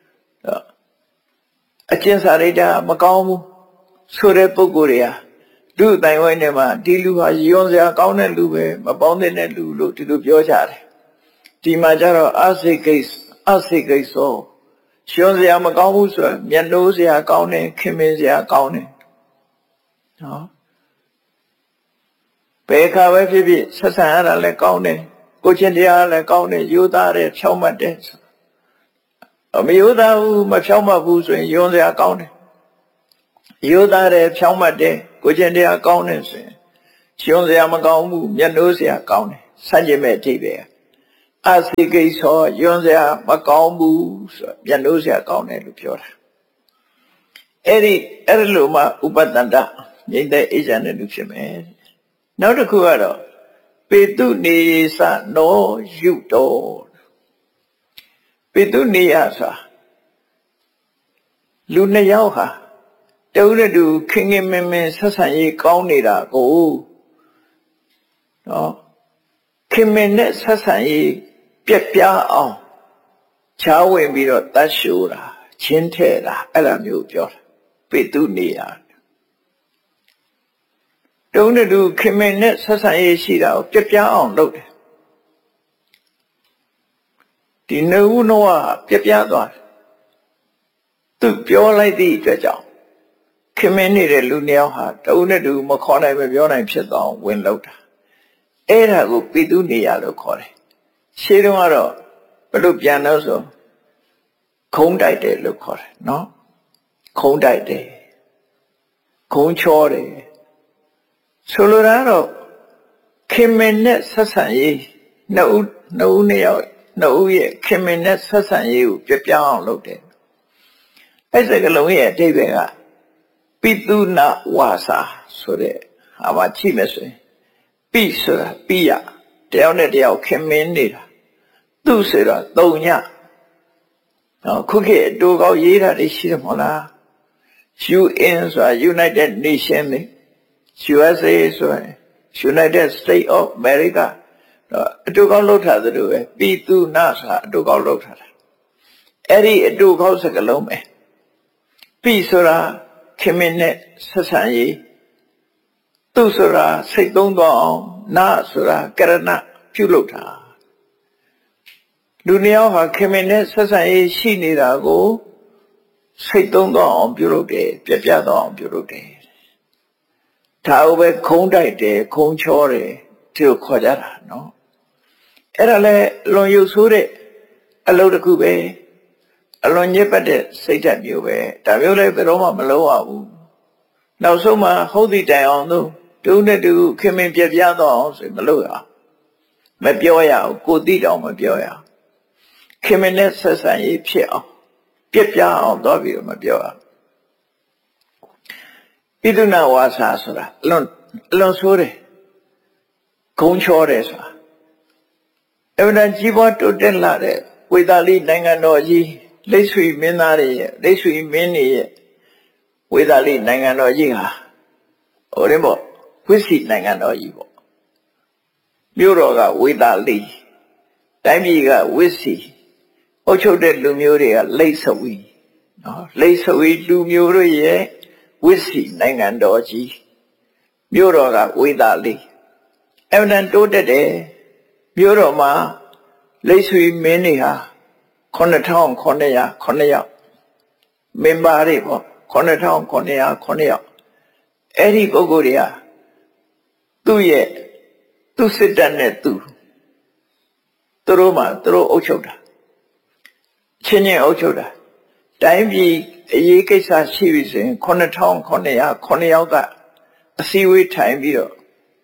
Speaker 1: အကျဉ်းစာရိတ္တမကောင်းဘူးဆိုတဲ့ပုဂ္ဂိုလ်တွေဟာလူအတိုင်းဝိုင်းထဲမှာဒီလူဟာယွန်းစရာကောင်းတဲ့လူပဲမပေါင်းတဲ့လူလို့ဒီလိုပြောကြတယ်ဒီမှာကျတော့အစိတ်ကိစ္စအစိတ်ကိစ္စယွန်းစရာမကောင်းဘူးဆိုရင်မျက်နှိုးစရာကောင်းတယ်ခင်မင်စရာကောင်းတယ်နော်ဘယ်ခါပဲဖြစ်ဖြစ်ဆက်ဆံရတာလည်းကောင်းတယ်ကိုချင်းတရားလည်းကောင်းတယ်ယူသားတယ်ဖြောင်းမှတ်တယ်အမယူသားဘူးမဖြောင်းမှတ်ဘူးဆိုရင်ယွန်းစရာကောင်းတယ်ယူသားတယ်ဖြောင်းမှတ်တယ်ကိုချင်းတရားကောင်းတယ်ဆိုရင်ယွန်းစရာမကောင်းဘူးမျက်နှိုးစရာကောင်းတယ်ဆန့်ကျင်မဲ့အဓိပ္ပာယ်အစိကိသောယွန်းစရာမကောင်းဘူးဆိုပြန်လို့စရာကောင်းတယ်လို့ပြောတာအဲ့ဒီအဲ့ဒီလိုမှဥပတ္တန္တငြိမ့်တဲ့အေးချမ်းတဲ့လူဖြစ်မယ်နောက်တစ်ခုကတော့ပေတုနေသနောယုတောပေတုနေယဆိုတာလူနှစ်ယောက်ဟာတူနဲ့တူခင်ခင်မင်မင်ဆက်ဆံရေးကောင်းနေတာကိုနော်ခင်မင်နဲ့ဆက်ဆံရေးပြက်ပြားအောင်ချားဝင်ပြီးတော့တတ်ရှိုးတာချင်းထဲတာအဲ့လိုမျိုးပြောတာပေတုနေယတူနဲ့တူခင်မင်နဲ့ဆက်ဆံရေးရှိတာကိုပြက်ပြားအောင်လုပ်တယ်ဒီနှုတ်နှောပြက်ပြားသွားတယ်သူပြောလိုက်သည့်အတွက်ကြောင့်ခင်မင်းနေတဲ့လူနှစ်ယောက်ဟာတူနဲ့တူမခေါ်နိုင်မပြောနိုင်ဖြစ်သွားဝင်လောက်တာအဲ့ဒါကိုပိတုနေရလို့ခေါ်တယ်ရှင်းတော့ကတော့ဘယ်လိုပြန်လို့ဆိုခုံးတိုက်တယ်လို့ခေါ်တယ်နော်ခုံးတိုက်တယ်ခုံးချောတယ်ဆိုလိုတာတော့ခင်မင်းနဲ့ဆက်ဆံရေးနှစ်ဦးနှစ်ဦးနှစ်ယောက်နှစ်ဦးရဲ့ခင်မင်းနဲ့ဆက်ဆံရေးကိုပြပြအောင်လုပ်တယ်အဲ့စကလုံးရဲ့အဓိပ္ပာယ်ကပိတုနာဝါစာဆိုတဲ့ဟာမှာကြည့်မယ်ဆိုရင်ပိဆိုတာပိယတယောက်နဲ့တယောက်ခင်မင်းနေတာသူဆိုတာတုံညနော်ခုခေတ်အတူကောက်ရေးတာတွေရှိတယ်မဟုတ်လား ယူ အင် ဆိုတာ United Nations လေ ယူ အက်စ် အေ ဆိုတာ United States of America အတူကောက်လောက်ထားသလိုပဲပိတုနာဆိုတာအတူကောက်လောက်ထားတာအဲ့ဒီအတူကောက်စကလုံးပဲပိဆိုတာခင်မင်းနဲ့ဆက်ဆံရေးသူဆိုတာစိတ်သုံးသွားအောင်နာဆိုတာကရဏပြုလုပ်တာလူနှစ်ယောက်ဟာခင်မင်းနဲ့ဆက်ဆံရေးရှိနေတာကိုစိတ်သုံးသွားအောင်ပြုလုပ်တယ်ပြပြသွားအောင်ပြုလုပ်တယ်ဒါကိုပဲခုံးတိုက်တယ်ခုံးချောတယ်ဒီလိုခေါ်ကြတာနော်အဲ့ဒါလဲလွန်ရုပ်ဆိုးတဲ့အလုပ်တစ်ခုပဲအလွန်ညစ်ပတ်တဲ့စိတ်ဓာတ်မျိုးပဲဒါမျိုးလည်းဘယ်တော့မှမလုပ်ရဘူးနောက်ဆုံးမှဟုတ်သည်တိုင်အောင်လို့တူနဲ့တူခင်မင်ပြပြတော့အောင်ဆိုမလုပ်ရမပြောရဘူးကိုသိတောင်မပြောရခင်မင်နဲ့ဆက်ဆံရေးဖြစ်အောင်ပြပြအောင်တော့ပြီးတော့မပြောရပိတုနာဝါစာဆိုတာအလွန်အလွန်ဆိုးတယ်ဂုံချောတယ်ဆိုတာအမှန်တန်ကြီးပွားတိုးတက်လာတဲ့ဝေသာလိနိုင်ငံတော်ကြီးလိတ်ဆွေမင်းသားတွေရဲ့လိတ်ဆွေမင်းတွေရဲ့ဝေသာလိနိုင်ငံတော်ကြီးဟာဟိုရင်ပေါ့ဝိစီနိုင်ငံတော်ကြီးပေါ့မြို့တော်ကဝေသာလိတိုင်းပြည်ကဝိစီအုပ်ချုပ်တဲ့လူမျိုးတွေကလိတ်ဆွေနော်လိတ်ဆွေလူမျိုးတို့ရဲ့ဝိစီနိုင်ငံတော်ကြီးမြို့တော်ကဝေသာလိအမှန်တန်တိုးတက်တယ်မြို့တော်မှာလိတ်ဆွေမင်းတွေဟာခုနှစ်ထောင်ခုနှစ်ရာခုနှစ်ယောက်မင်ပါတွေပေါ့ခုနှစ်ထောင်ခုနှစ်ရာခုနှစ်ယောက်အဲ့ဒီပုဂ္ဂိုလ်တွေကသူ့ရဲ့သူ့စစ်တပ်နဲ့သူသူတို့မှသူတို့အုပ်ချုပ်တာချင်းချင်းအုပ်ချုပ်တာတိုင်းပြည်အရေးကိစ္စရှိပြီဆိုရင်ခုနှစ်ထောင်ခုနှစ်ရာခုနှစ်ယောက်ကအစည်းအဝေးထိုင်ပြီးတော့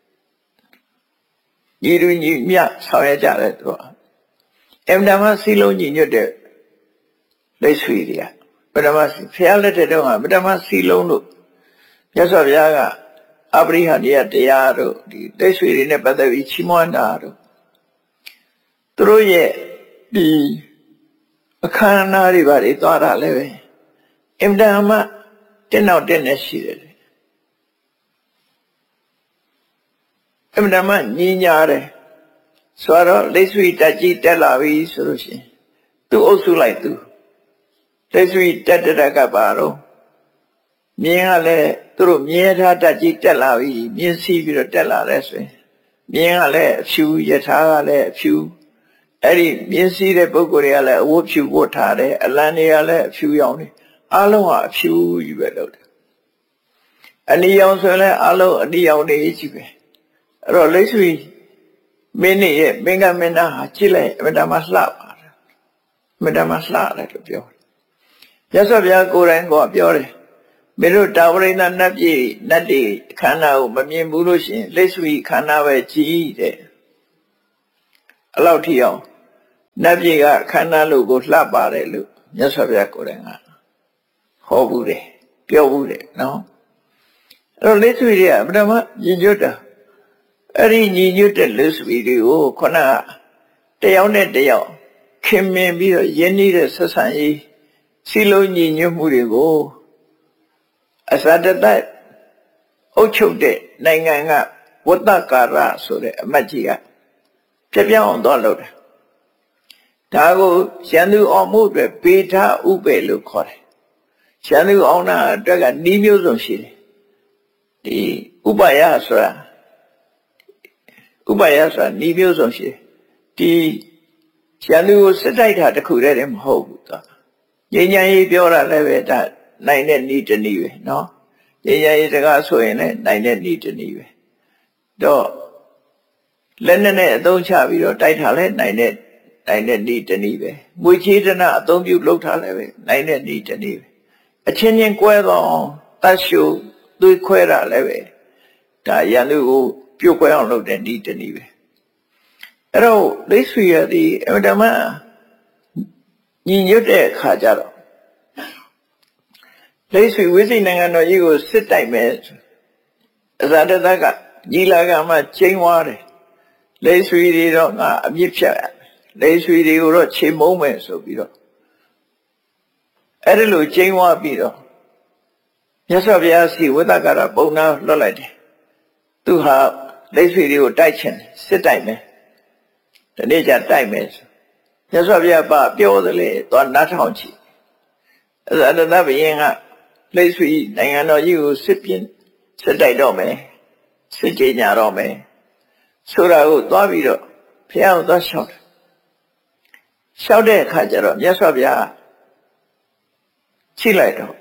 Speaker 1: ညီလူညီမြဆောင်ရကြတယ်သူကအမှန်တမ်းစီလုံးညီညွတ်တဲ့လက်ဆွေတွေကပထမစီဖျားလက်တဲ့တော့ကပထမစီလုံးလို့မြတ်စွာဘုရားကအပရိဟဏိယတရားတို့ဒီလက်ဆွေတွေနဲ့ပတ်သက်ပြီးချီးမွမ်းတာတို့သူတို့ရဲ့ဒီအခမ်းအနားတွေပါတွေသွားတာလည်းပဲအမှန်တမ်းတက်နောက်တက်နေရှိတယ်အမှန်တမ်းညီညာတယ်ဆိုတော့လက်ဆွေတက်ကြီးတက်လာပြီဆိုလို့ရှိရင်သူ့အုပ်စုလိုက်သူလက်ဆွေတက်တက်ကပါတော့မြင်းကလည်းသူတို့မြင်းထားတက်ကြီးတက်လာပြီမြင်းစီးပြီးတော့တက်လာတဲ့ဆိုရင်မြင်းကလည်းအဖြူယထာကလည်းအဖြူအဲ့ဒီမြင်းစီးတဲ့ပုဂ္ဂိုလ်တွေကလည်းအဝတ်ဖြူဝတ်ထားတယ်အလံတွေကလည်းအဖြူရောင်နေအားလုံးဟာအဖြူကြီးပဲလုပ်တယ်အနီရောင်ဆိုရင်လည်းအားလုံးအနီရောင်နေကြီးပဲအဲ့တော့လက်ဆွေမင်းရဲ့မင်္ဂမင်းသားဟာကြည့်လိုက်အမတမလှပါတယ်အမတမလှတယ်လို့ပြောတယ်ရသော်ဗျာကိုယ်တိုင်ကပြောတယ်မင်းတို့တာဝရိန္ဒနတ်ပြည်နတ်တွေခန္ဓာကိုမမြင်ဘူးလို့ရှိရင်လက်ဆွေခန္ဓာပဲကြည့်တဲ့အလောက်ထိအောင်နတ်ပြည်ကခန္ဓာလို့ကိုလှပါတယ်လို့မြတ်စွာဘုရားကိုယ်တိုင်ကဟောဘူးတယ်ပြောဘူးတယ်နော်အဲ့တော့လက်ဆွေတွေကပထမညီညွတ်တာအဲ့ဒီညီညွတ်တဲ့လက်ဆွေတွေကိုခုနကတယောက်နဲ့တယောက်ခင်မင်ပြီးတော့ယဉ်နေတဲ့ဆက်ဆံရေးစီလုံးညီညွတ်မှုတွေကိုအစတတအုပ်ချုပ်တဲ့နိုင်ငံကဝတ္တကာရဆိုတဲ့အမတ်ကြီးကပြပြောင်းအောင်သွားလုပ်တယ်ဒါကိုရန်သူအောင်မှုအတွက်ပေထဥပေလို့ခေါ်တယ်ရန်သူအောင်တာအတွက်ကနှီးမျိုးစုံရှိတယ်ဒီဥပယဆိုတာဥပယဆိုတာနှီးမျိုးစုံရှိတယ်ဒီရန်သူကိုစစ်တိုက်တာတခုတည်းတည်းမဟုတ်ဘူးသူငြိမ်းချမ်းရေးပြောတာလည်းပဲဒါနိုင်တဲ့နှီးတနည်းပဲနော်ငြိမ်းချမ်းရေးစကားဆိုရင်လည်းနိုင်တဲ့နှီးတနည်းပဲတော့လက်နဲ့နဲ့အသုံးချပြီးတော့တိုက်ထားလဲနိုင်တဲ့နိုင်တဲ့နှီးတနည်းပဲငွေချေးတနာအသုံးပြုလုပ်ထားလဲပဲနိုင်တဲ့နှီးတနည်းပဲအချင်းချင်းကွဲသွားအောင်တတ်ရှုသွေးခွဲတာလည်းပဲဒါရန်သူကိုပြုတ်ခွဲအောင်လုပ်တဲ့နှီးတနည်းပဲအဲ့တော့လိဆွေရသည်အမှန်တမ်းညီညွတ်တဲ့အခါကျတော့လိဆွေဝိသိနိုင်ငံတော်ကြီးကိုစစ်တိုက်မယ်အဇာတတကညီလာခံမှာကျင်းသွားတယ်လိဆွေတွေတော့ငါအမြင့်ဖြတ်လိဆွေတွေကိုတော့ခြေမုံမယ်ဆိုပြီးတော့အဲ့ဒီလိုကျင်းသွားပြီးတော့မြတ်စွာဘုရားစီဝိသကာရပုံနာလွတ်လိုက်တယ်သူဟာလိဆွေတွေကိုတိုက်ချင်စစ်တိုက်မယ်ဒီနေ့ကျတိုက်မယ်ဆိုမြတ်စွာဘုရားပါပြောသလေသွားနားထောင်ကြည့်အဲ့ဒါအတ္တဘယင်ကလိဆွေနိုင်ငံတော်ကြီးကိုစစ်ပြင်းစစ်တိုက်တော့မယ်စစ်ကြေညာတော့မယ်ဆိုတာကိုသွားပြီးတော့ဘုရားကိုသွားလျှောက်တယ်လျှောက်တဲ့အခါကျတော့မြတ်စွာဘုရားချိလိုက်တော့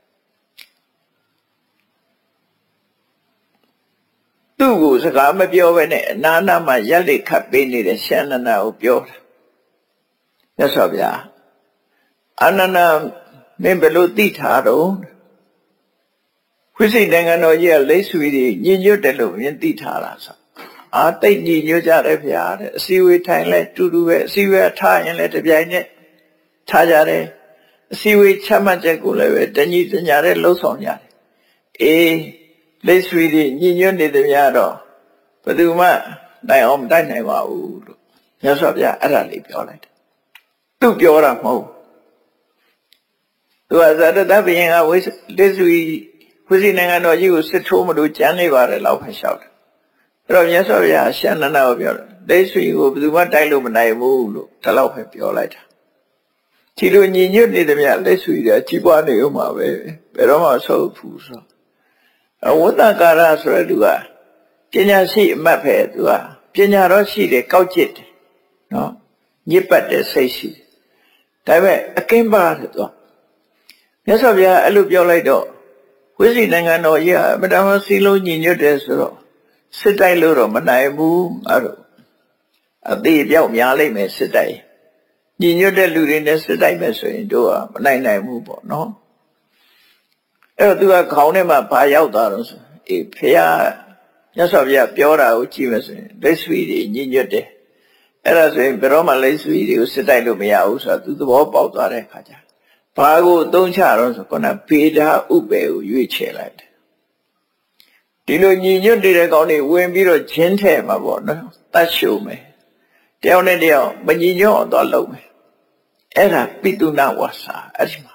Speaker 1: သူ့ကိုစကားမပြောဘဲနဲ့အနာနာမှာရက်လက်ခတ်ပေးနေတဲ့ရှန္ဒနာကိုပြောတာမြတ်စွာဘုရားအာနန္ဒမင်းဘယ်လိုသိထားတော့ဝိသိနိုင်ငံတော်ကြီးကလိဆွေတွေညီညွတ်တယ်လို့မင်းသိထားလားဆိုအာတိတ်ညီညွတ်ကြတယ်ဗျာတဲ့အစည်းအဝေးထိုင်လဲတူတူပဲအစည်းအဝေးထားရင်လည်းတပြိုင်နက်ထားကြတယ်အစည်းအဝေးချမှတ်ချက်ကိုလည်းပဲတညီတညာတဲ့လှုပ်ဆောင်ကြတယ်အေးလိဆွေတွေညီညွတ်နေတယ်များတော့ဘယ်သူမှနိုင်အောင်မတိုက်နိုင်ပါဘူးလို့မြတ်စွာဘုရားအဲ့ဒါလေးပြောလိုက်တယ်သူပြောတာမဟုတ်သူကဇာတတဘယင်ကဝိလိဆွေဝိသိနိုင်ငံတော်ကြီးကိုစစ်ထိုးမလို့ကြမ်းနေပါတယ်လောက်ဖက်လျှောက်တယ်အဲ့တော့မြတ်စွာဘုရားရှန္ဒနာကိုပြောတယ်လိဆွေကိုဘယ်သူမှတိုက်လို့မနိုင်ဘူးလို့ဒါလောက်ပဲပြောလိုက်တာဒီလိုညီညွတ်နေတယ်များလိဆွေတွေကြီးပွားနေဦးမှာပဲဘယ်တော့မှဆုပ်ဘူးဆိုအဝတ္တကာရဆိုတဲ့သူကပညာရှိအမတ်ပဲသူကပညာတော့ရှိတယ်ကောက်ကျစ်တယ်နော်ညစ်ပတ်တဲ့စိတ်ရှိတယ်ဒါပေမဲ့အကင်းပါတယ်သူကမြတ်စွာဘုရားအဲ့လိုပြောလိုက်တော့ဝိသိနိုင်ငံတော်ကြီးအမတမစီလုံးညီညွတ်တယ်ဆိုတော့စစ်တိုက်လို့တော့မနိုင်ဘူးအဲ့လိုအသေးပြောက်များလိမ့်မယ်စစ်တိုက်ညီညွတ်တဲ့လူတွေနဲ့စစ်တိုက်မယ်ဆိုရင်တို့ကမနိုင်နိုင်ဘူးပေါ့နော်အဲ့တော့သူကခေါင်းထဲမှာဘာရောက်သွားတော့ဆိုအေးဖះမြတ်စွာဘုရားပြောတာကိုကြည့်မယ်ဆိုရင်လက်ဆွေတွေညီညွတ်တယ်အဲ့ဒါဆိုရင်ဘယ်တော့မှလက်ဆွေတွေကိုစစ်တိုက်လို့မရဘူးဆိုတာသူသဘောပေါက်သွားတဲ့အခါကျဘာကိုအသုံးချတော့ဆိုခုနပေဒဥပေကိုရွေးချယ်လိုက်တယ်ဒီလိုညီညွတ်နေတဲ့ကောင်းတွေဝင်ပြီးတော့ဂျင်းထဲမှာပေါ့နော်တတ်ရှုံမယ်တယောက်နဲ့တယောက်မညီညွတ်အောင်တော့လုပ်မယ်အဲ့ဒါပိတုနာဝါစာအဲ့ဒီမှာ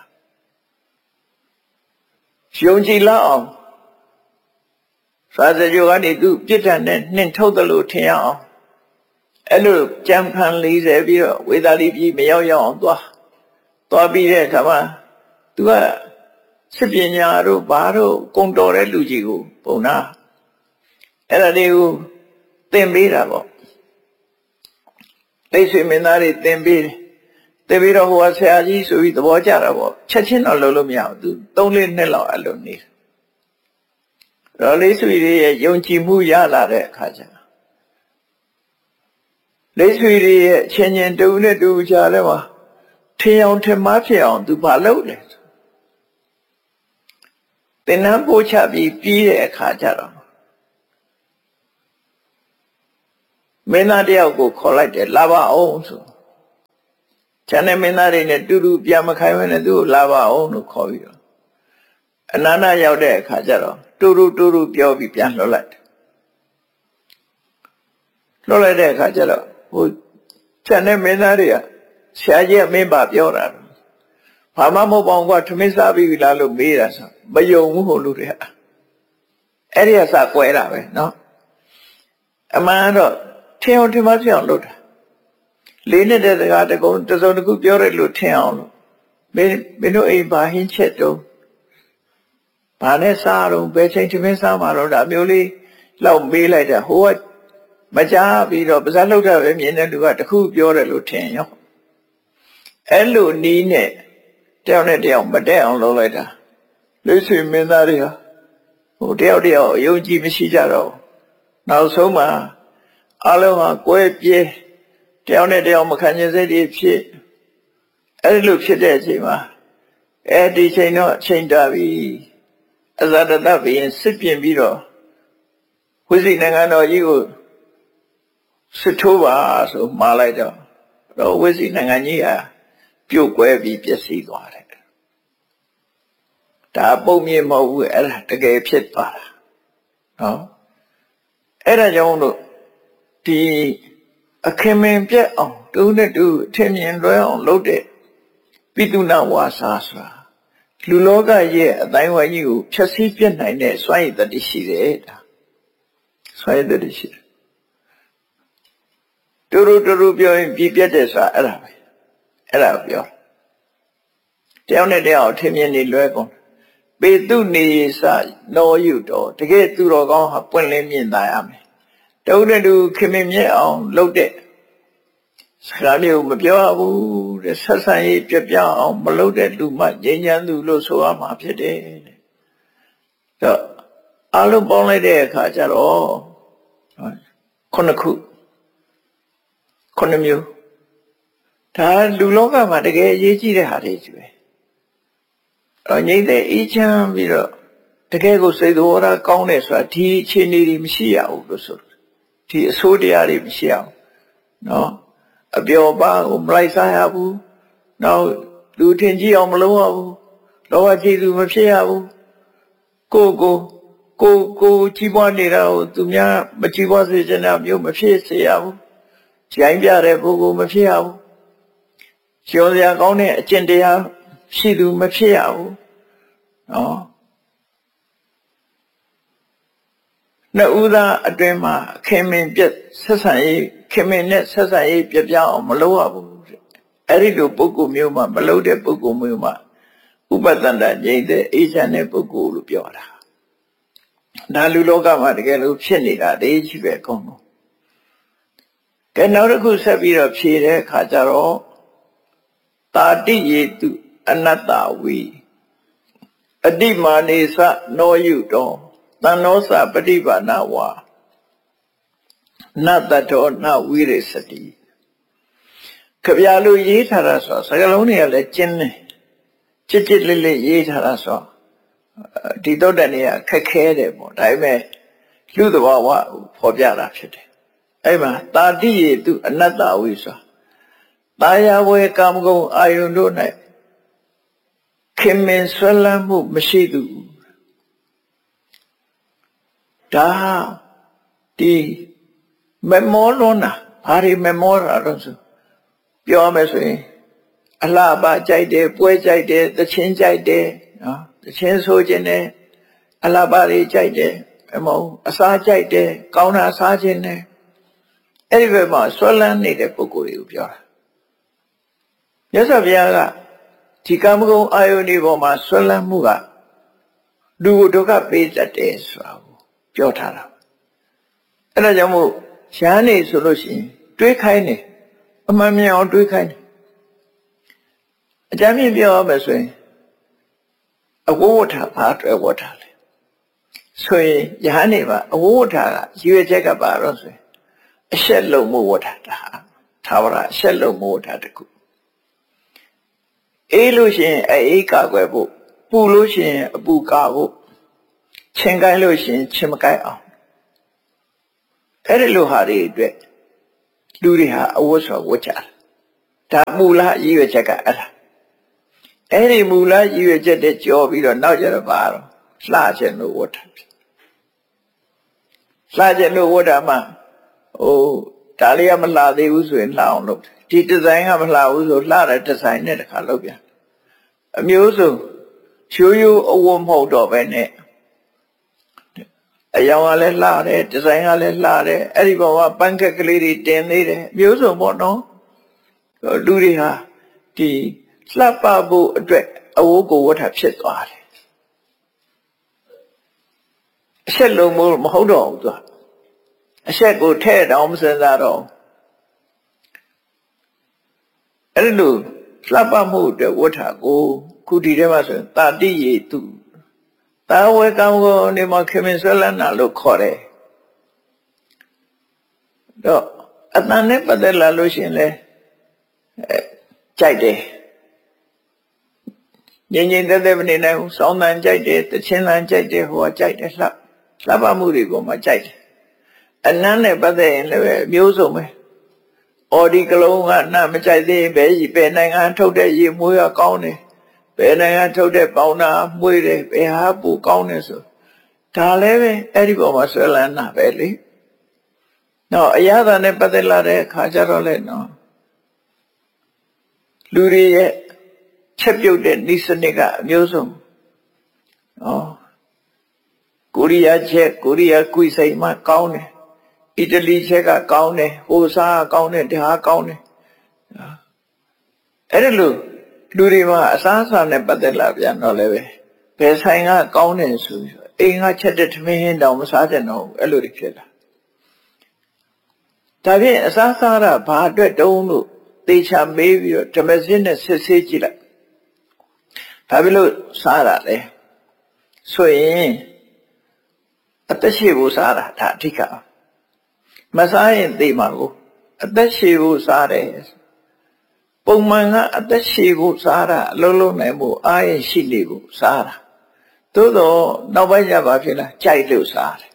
Speaker 1: ယုံကြည်လောက်အောင်သာသကြိုကနေသူပြစ်ဒဏ်နဲ့နှင်ထုတ်တယ်လို့ထင်ရအောင်အဲ့လိုကြံဖန်လေးစေပြီးတော့ဝေသာလိပြည်မရောက်ရောက်အောင်သွားသွားပြီးတဲ့အခါမှာသူကစစ်ပညာတို့ဘာတို့ကုံတော်တဲ့လူကြီးကိုပုံနာအဲ့ဒါတွေကိုသင်ပေးတာပေါ့လိဆွေမင်းသားတွေသင်ပေးတယ်သင်ပြီးတော့ဟိုကဆရာကြီးဆိုပြီးသဘောကျတာပေါ့ချက်ချင်းတော့လုံးလို့မရဘူးသူသုံးလေးနှစ်လောက်အဲ့လိုနေတော့လိဆွေတွေရဲ့ယုံကြည်မှုရလာတဲ့အခါကျလိဆွေတွေရဲ့ချင်းချင်းတူနဲ့တူချာလဲမှာထင်အောင်ထင်မှားဖြစ်အောင်သူဘာလုပ်လဲသင်္นานပို့ချပြီးပြီးတဲ့အခါကျတော့မင်းသားတယောက်ကိုခေါ်လိုက်တယ်လာပါအောင်ဆိုကျန်တဲ့မင်းသားတွေနဲ့တူတူပြန်မခိုင်းဘဲနဲ့သူ့ကိုလာပါအောင်လို့ခေါ်ပြီးတော့အနန္တရောက်တဲ့အခါကျတော့တူတူတူတူပြောပြီးပြန်လွှတ်လိုက်တယ်လွှတ်လိုက်တဲ့အခါကျတော့ဟိုကျန်တဲ့မင်းသားတွေကဆရာကြီးကမင်းပါပြောတာဘာမှမဟုတ်ပါဘူးကွာထမင်းစားပြီးလားလို့မေးတာဆိုမယုံဘူးဟိုလူတွေကအဲ့ဒီကစကွဲတာပဲเนาะအမှန်တော့ထင်အောင်ထင်မှဖြစ်အောင်လုပ်တာလေးနဲ့တဲ့စကားတကုံတစုံတစ်ခုပြောရလို့ထင်အောင်လို့မင်းမင်းတို့အိမ်ဘာဟင်းချက်တော့ဘာနဲ့စားတော့ဘယ်ချိန်ထမင်းစားမှာတော့ဒါမျိုးလေးလောက်မေးလိုက်တာဟိုကမကြားပြီးတော့ပါးစပ်လှုပ်တာပဲမြင်တဲ့လူကတခုပြောတယ်လို့ထင်ရောအဲ့လိုနီးနဲ့တယောက်နဲ့တယောက်မတက်အောင်လုပ်လိုက်တာလူဆွေမင်းသားတွေကဟိုတယောက်တယောက်အယုံကြည်မရှိကြတော့နောက်ဆုံးမှာအလုံးဟာကွဲပြဲတယောက်နဲ့တယောက်မခံချင်စိတ်တွေဖြစ်အဲ့လိုဖြစ်တဲ့အချိန်မှာအဲ့ဒီချိန်တော့အချိန်တာပြီအဇာတတဘီရင်စစ်ပြင်ပြီးတော့ဝိဇိနိုင်ငံတော်ကြီးကိုစစ်ထိုးပါဆိုမှားလိုက်တော့တော့ဝိဇိနိုင်ငံကြီးဟာပြုတ်ကွဲပြီးပျက်စီးသွားတယ်ဒါပုံမြင်မဟုတ်ဘူးအဲ့ဒါတကယ်ဖြစ်သွားတာနော်အဲ့ဒါကြောင့်လို့ဒီအခင်မင်ပြက်အောင်တူနဲ့တူအထင်မြင်လွဲအောင်လုပ်တဲ့ပိတုဏဝါစာဆိုတာလူလောကရဲ့အတိုင်းဝိုင်းကြီးကိုဖြည့်ဆည်းပြနိုင်တဲ့စွမ်းရည်တတိရှိတယ်ဒါစွမ်းရည်တတိရှိတယ်တူတူတူတူပြောရင်ပြည့်ပြတ်တယ်ဆိုတာအဲ့ဒါပဲအဲ့ဒါပြောတယောက်နဲ့တယောက်အထင်မြင်နေလွဲကုန်ပေတုနေစနောယုတော်တကယ်သူတော်ကောင်းဟာပွင့်လင်းမြင်သာရမယ်တုံးနဲ့တူခင်မင်မြဲအောင်လုပ်တဲ့စကားမျိုးမပြောဘူးတဲ့ဆက်ဆံရေးပြပြအောင်မလုပ်တဲ့လူမှငြိမ်းချမ်းသူလို့ဆိုရမှာဖြစ်တယ်တဲ့တော့အလုံးပေါင်းလိုက်တဲ့အခါကျတော့ခုနှစ်ခုခုနှစ်မျိုးဒါလူလောကမှာတကယ်အရေးကြီးတဲ့ဟာတွေကြီးပဲအဲငြိမ်းတဲ့အေးချမ်းပြီးတော့တကယ်ကိုစိတ်တော်ရာကောင်းတယ်ဆိုတာဒီအခြေအနေတွေမရှိရဘူးလို့ဆိုဒီအဆိုးတရားတွေမရှိအောင်နော်အပျော်ပါကိုမလိုက်စားရဘူးနောက်လူထင်ကြီးအောင်မလုပ်ရဘူးလောဘကြီးသူမဖြစ်ရဘူးကိုကိုကိုကိုကြီးပွားနေတာကိုသူများမကြီးပွားစေချင်တာမျိုးမဖြစ်စေရဘူးကြိုင်းပြတဲ့ပုဂ္ဂိုလ်မဖြစ်ရဘူးကျော်စရာကောင်းတဲ့အကျင့်တရားရှိသူမဖြစ်ရဘူးနော်နှစ်ဦးသားအတွင်းမှာခင်မင်ပြက်ဆက်ဆံရေးခင်မင်နဲ့ဆက်ဆံရေးပြပြအောင်မလုပ်ရဘူးအဲ့ဒီလိုပုဂ္ဂိုလ်မျိုးမှာမလုပ်တဲ့ပုဂ္ဂိုလ်မျိုးမှာဥပတန္တငြိမ့်တဲ့အေးချမ်းတဲ့ပုဂ္ဂိုလ်လို့ပြောတာဒါလူလောကမှာတကယ်လို့ဖြစ်နေတာတည်းကြီးပဲအကုန်လုံးကဲနောက်တစ်ခုဆက်ပြီးတော့ဖြေတဲ့အခါကျတော့တာတိယေတုအနတ္တဝိအတိမာနေသနောယုတောသံနောသပฏิပါဏဝါနတ္တတောနဝိရိစတိခဗျာလူရေးထားတာဆိုစကားလုံးတွေကလည်းကျင်းတယ်ချစ်ချစ်လေးလေးရေးထားတာဆိုဒီတော့တဲ့နေရာခက်ခဲတယ်ပေါ့ဒါပေမဲ့လူသဘာဝဖော်ပြတာဖြစ်တယ်အဲ့မှာတာတိယေတုအနတ္တဝိဆိုတာယာဝေကာမဂုဏ်အာယုန်တို့၌ခင်မင်ဆွဲလန်းမှုမရှိသူဒါဒီမမောလွန်းတာဘာတွေမမောတာတော့ဆိုပြောမယ်ဆိုရင်အလှပကြိုက်တယ်ပွဲကြိုက်တယ်သချင်းကြိုက်တယ်နော်သချင်းဆိုခြင်းနဲ့အလှပတွေကြိုက်တယ်မမဟုတ်အစားကြိုက်တယ်ကောင်းတာစားခြင်းနဲ့အဲ့ဒီဘက်မှာဆွဲလန်းနေတဲ့ပုဂ္ဂိုလ်တွေကိုပြောတာမြတ်စွာဘုရားကဒီကာမဂုဏ်အာယုန်ဒီပေါ်မှာဆွဲလန်းမှုကလူကိုဒုက္ခပေးတတ်တယ်ဆိုတာကိုပြောထားတာအဲ့ဒါကြောင့်မို့ရဟန်းနေဆိုလို့ရှိရင်တွေးခိုင်းတယ်အမှန်မြင်အောင်တွေးခိုင်းတယ်အကြမ်းမြင်ပြောရမယ်ဆိုရင်အဝိဝဋ္ဌဘာအတွက်ဝဋ္ဌလဲဆိုရင်ယဟန်နေပါအဝိဝဋ္ဌကရွေချက်ကပါတော့ဆိုရင်အရှက်လုံးမှုဝဋ္ဌတာသာဝရအရှက်လုံးမှုဝဋ္ဌတခုအေးလို့ရှိရင်အေးကာကွယ်ဖို့ပူလို့ရှိရင်အပူကာဖို့ချင်းကိုင်းလို့ရှိရင်ချင်းမကိုင်းအောင်အဲ့ဒီလိုဟာတွေအတွက်လူတွေဟာအဝတ်ဆိုဝတ်ကြတယ်ဒါမူလရည်ရွယ်ချက်ကအဲ့ဒါအဲ့ဒီမူလရည်ရွယ်ချက်တဲ့ကြော်ပြီးတော့နောက်ကျတော့ပါတော့လှခြင်းလို့ဝတ်တာလှခြင်းလို့ဝတ်တာမှဟိုဒါလေးကမလှသေးဘူးဆိုရင်လှအောင်လုပ်တယ်ဒီဒီဇိုင်းကမလှဘူးဆိုလှတဲ့ဒီဇိုင်းနဲ့တခါလုပ်ပြန်အမျိုးစုံရိုးရိုးအဝတ်မဟုတ်တော့ပဲနဲ့အယောင်ကလည်းလှတယ်ဒီဇိုင်းကလည်းလှတယ်အဲ့ဒီဘောကပန်းခက်ကလေးတွေတင်သေးတယ်အမျိုးစုံပေါ့နော်လူတွေဟာဒီလှပဖို့အတွက်အဝတ်ကိုဝတ်တာဖြစ်သွားတယ်အဆက်လုံးမဟုတ်တော့ဘူးသူအဆက်ကိုထဲ့တောင်မစင်စားတော့အဲ့လိုလှပမှုအတွက်ဝတ်တာကိုခုဒီထဲမှာဆိုရင်တာတိရေသူတာဝေကောင်းကိုနေမှာခင်မင်ဆွဲလန်းတာလို့ခေါ်တယ်တော့အတန်နဲ့ပတ်သက်လာလို့ရှိရင်လေကြိုက်တယ်ငြိမ်ငြိမ်သက်သက်မနေနိုင်ဘူးစောင်းတန်ကြိုက်တယ်တချင်းတန်ကြိုက်တယ်ဟိုကကြိုက်တယ်လှလှပမှုတွေကိုမှကြိုက်တယ်အနမ်းနဲ့ပတ်သက်ရင်လည်းမျိုးစုံပဲအော်ဒီကလုံးကနှမကြိုက်သေးရင်ပဲဘယ်နိုင်ငံထုတ်တဲ့ရေမွေးကကောင်းတယ်ဘယ်နိုင်ငံထုတ်တဲ့ပေါင်နာမွေးတယ်ဘယ်ဟာပူကောင်းတယ်ဆိုဒါလည်းပဲအဲ့ဒီပေါ်မှာဆွဲလန်းတာပဲလေနော်အရာသာနဲ့ပတ်သက်လာတဲ့အခါကျတော့လေနော်လူတွေရဲ့ချက်ပြုတ်တဲ့ဤစနစ်ကအမျိုးစုံနော်ကိုရီးယားချက်ကိုရီးယားကွီစိန်မှကောင်းတယ်အီတလီချက်ကကောင်းတယ်ဟိုစားကောင်းတယ်ဒါကောင်းတယ်အဲ့ဒါလို့လူတွေမှာအစားအစာနဲ့ပတ်သက်လာပြန်တော့လည်းပဲဘယ်ဆိုင်ကကောင်းတယ်ဆိုပြီးအိမ်ကချက်တဲ့ထမင်းတောင်မစားတဲ့တော့အဲ့လိုတွေဖြစ်လာဒါဖြင့်အစားစားတာဘာအတွက်တုံးလို့သေချာမေးပြီးတော့ဓမ္မစစ်နဲ့စစ်ဆေးကြည့်လိုက်ဘာဖြစ်လို့စားတာလဲဆိုရင်အသက်ရှည်ဖို့စားတာဒါအဓိကမစားရင်သေမှာကိုအသက်ရှည်ဖို့စားတယ်ပုံမှန်ကအသက်ရှည်ဖို့စားတာအလုံးလုံးနိုင်ဖို့အားရရှိနေဖို့စားတာသို့တော့နောက်ပိုင်းကျပါဖြစ်လားကြိုက်လို့စားတယ်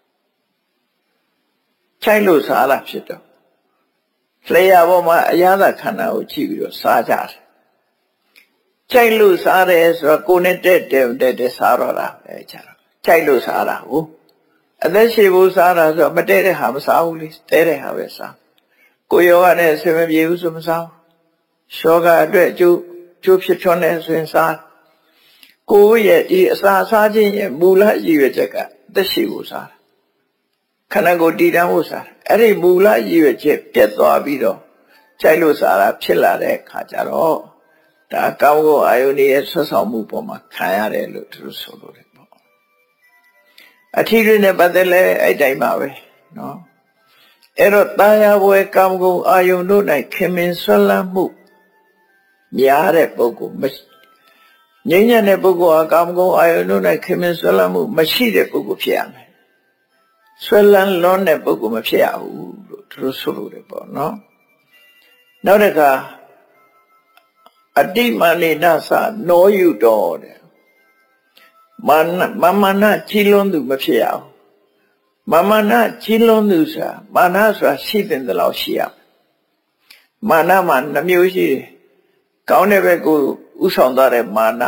Speaker 1: ကြိုက်လို့စားတာဖြစ်တော့လျှာပေါ်မှာအရာသာခန္ဓာကိုကြည့်ပြီးတော့စားကြတယ်ကြိုက်လို့စားတယ်ဆိုတော့ကိုယ်နဲ့တက်တက်တက်တက်စားတော့တာပဲကြတော့ကြိုက်လို့စားတာကိုအသက်ရှည်ဖို့စားတာဆိုတော့မတဲတဲ့ဟာမစားဘူးလေတဲတဲ့ဟာပဲစားကိုယောဂနဲ့ဆွေမပြေဘူးဆိုမစားဘူးရှောဂအတွက်အကျိုးကျိုးဖြစ်ထွန်းတဲ့ဆိုရင်စားကိုရဲ့ဒီအစာစားခြင်းရဲ့မူလရည်ရွယ်ချက်ကသက်ရှိဖို့စားတာခန္ဓာကိုယ်တည်တံ့ဖို့စားတာအဲ့ဒီမူလရည်ရွယ်ချက်ပြတ်သွားပြီးတော့ကြိုက်လို့စားတာဖြစ်လာတဲ့အခါကျတော့ဒါကောင်းကောအာယုန်ရဲ့ဆွဆောင်မှုပေါ်မှာခံရတယ်လို့သူတို့ဆိုလို့တယ်ပေါ့အထီးတွေနဲ့ပတ်သက်လဲအဲ့တိုင်းပါပဲနော်အဲ့တော့တာယာဘွယ်ကာမဂုဏ်အာယုန်တို့၌ခင်မင်ဆွလန်းမှုများတဲ့ပုဂ္ဂိုလ်ငြိမ်းချမ်းတဲ့ပုဂ္ဂိုလ်ဟာကာမဂုဏ်အာယုန်တို့၌ခင်မင်ဆွလန်းမှုမရှိတဲ့ပုဂ္ဂိုလ်ဖြစ်ရမယ်ဆွလန်းလွန်းတဲ့ပုဂ္ဂိုလ်မဖြစ်ရဘူးလို့သူတို့ဆိုလို့တယ်ပေါ့နော်နောက်တစ်ခါအတိမဏိနသနောယုတော်တဲ့မာနမမနာကြီးလွန်းသူမဖြစ်ရဘူးမမနာကြီးလွန်းသူဆိုတာမာနဆိုတာရှိတဲ့လောက်ရှိရမာနမှာနှမျိုးရှိတယ်ကောင်းတဲ့ဘက်ကိုဥဆောင်သွားတဲ့မာန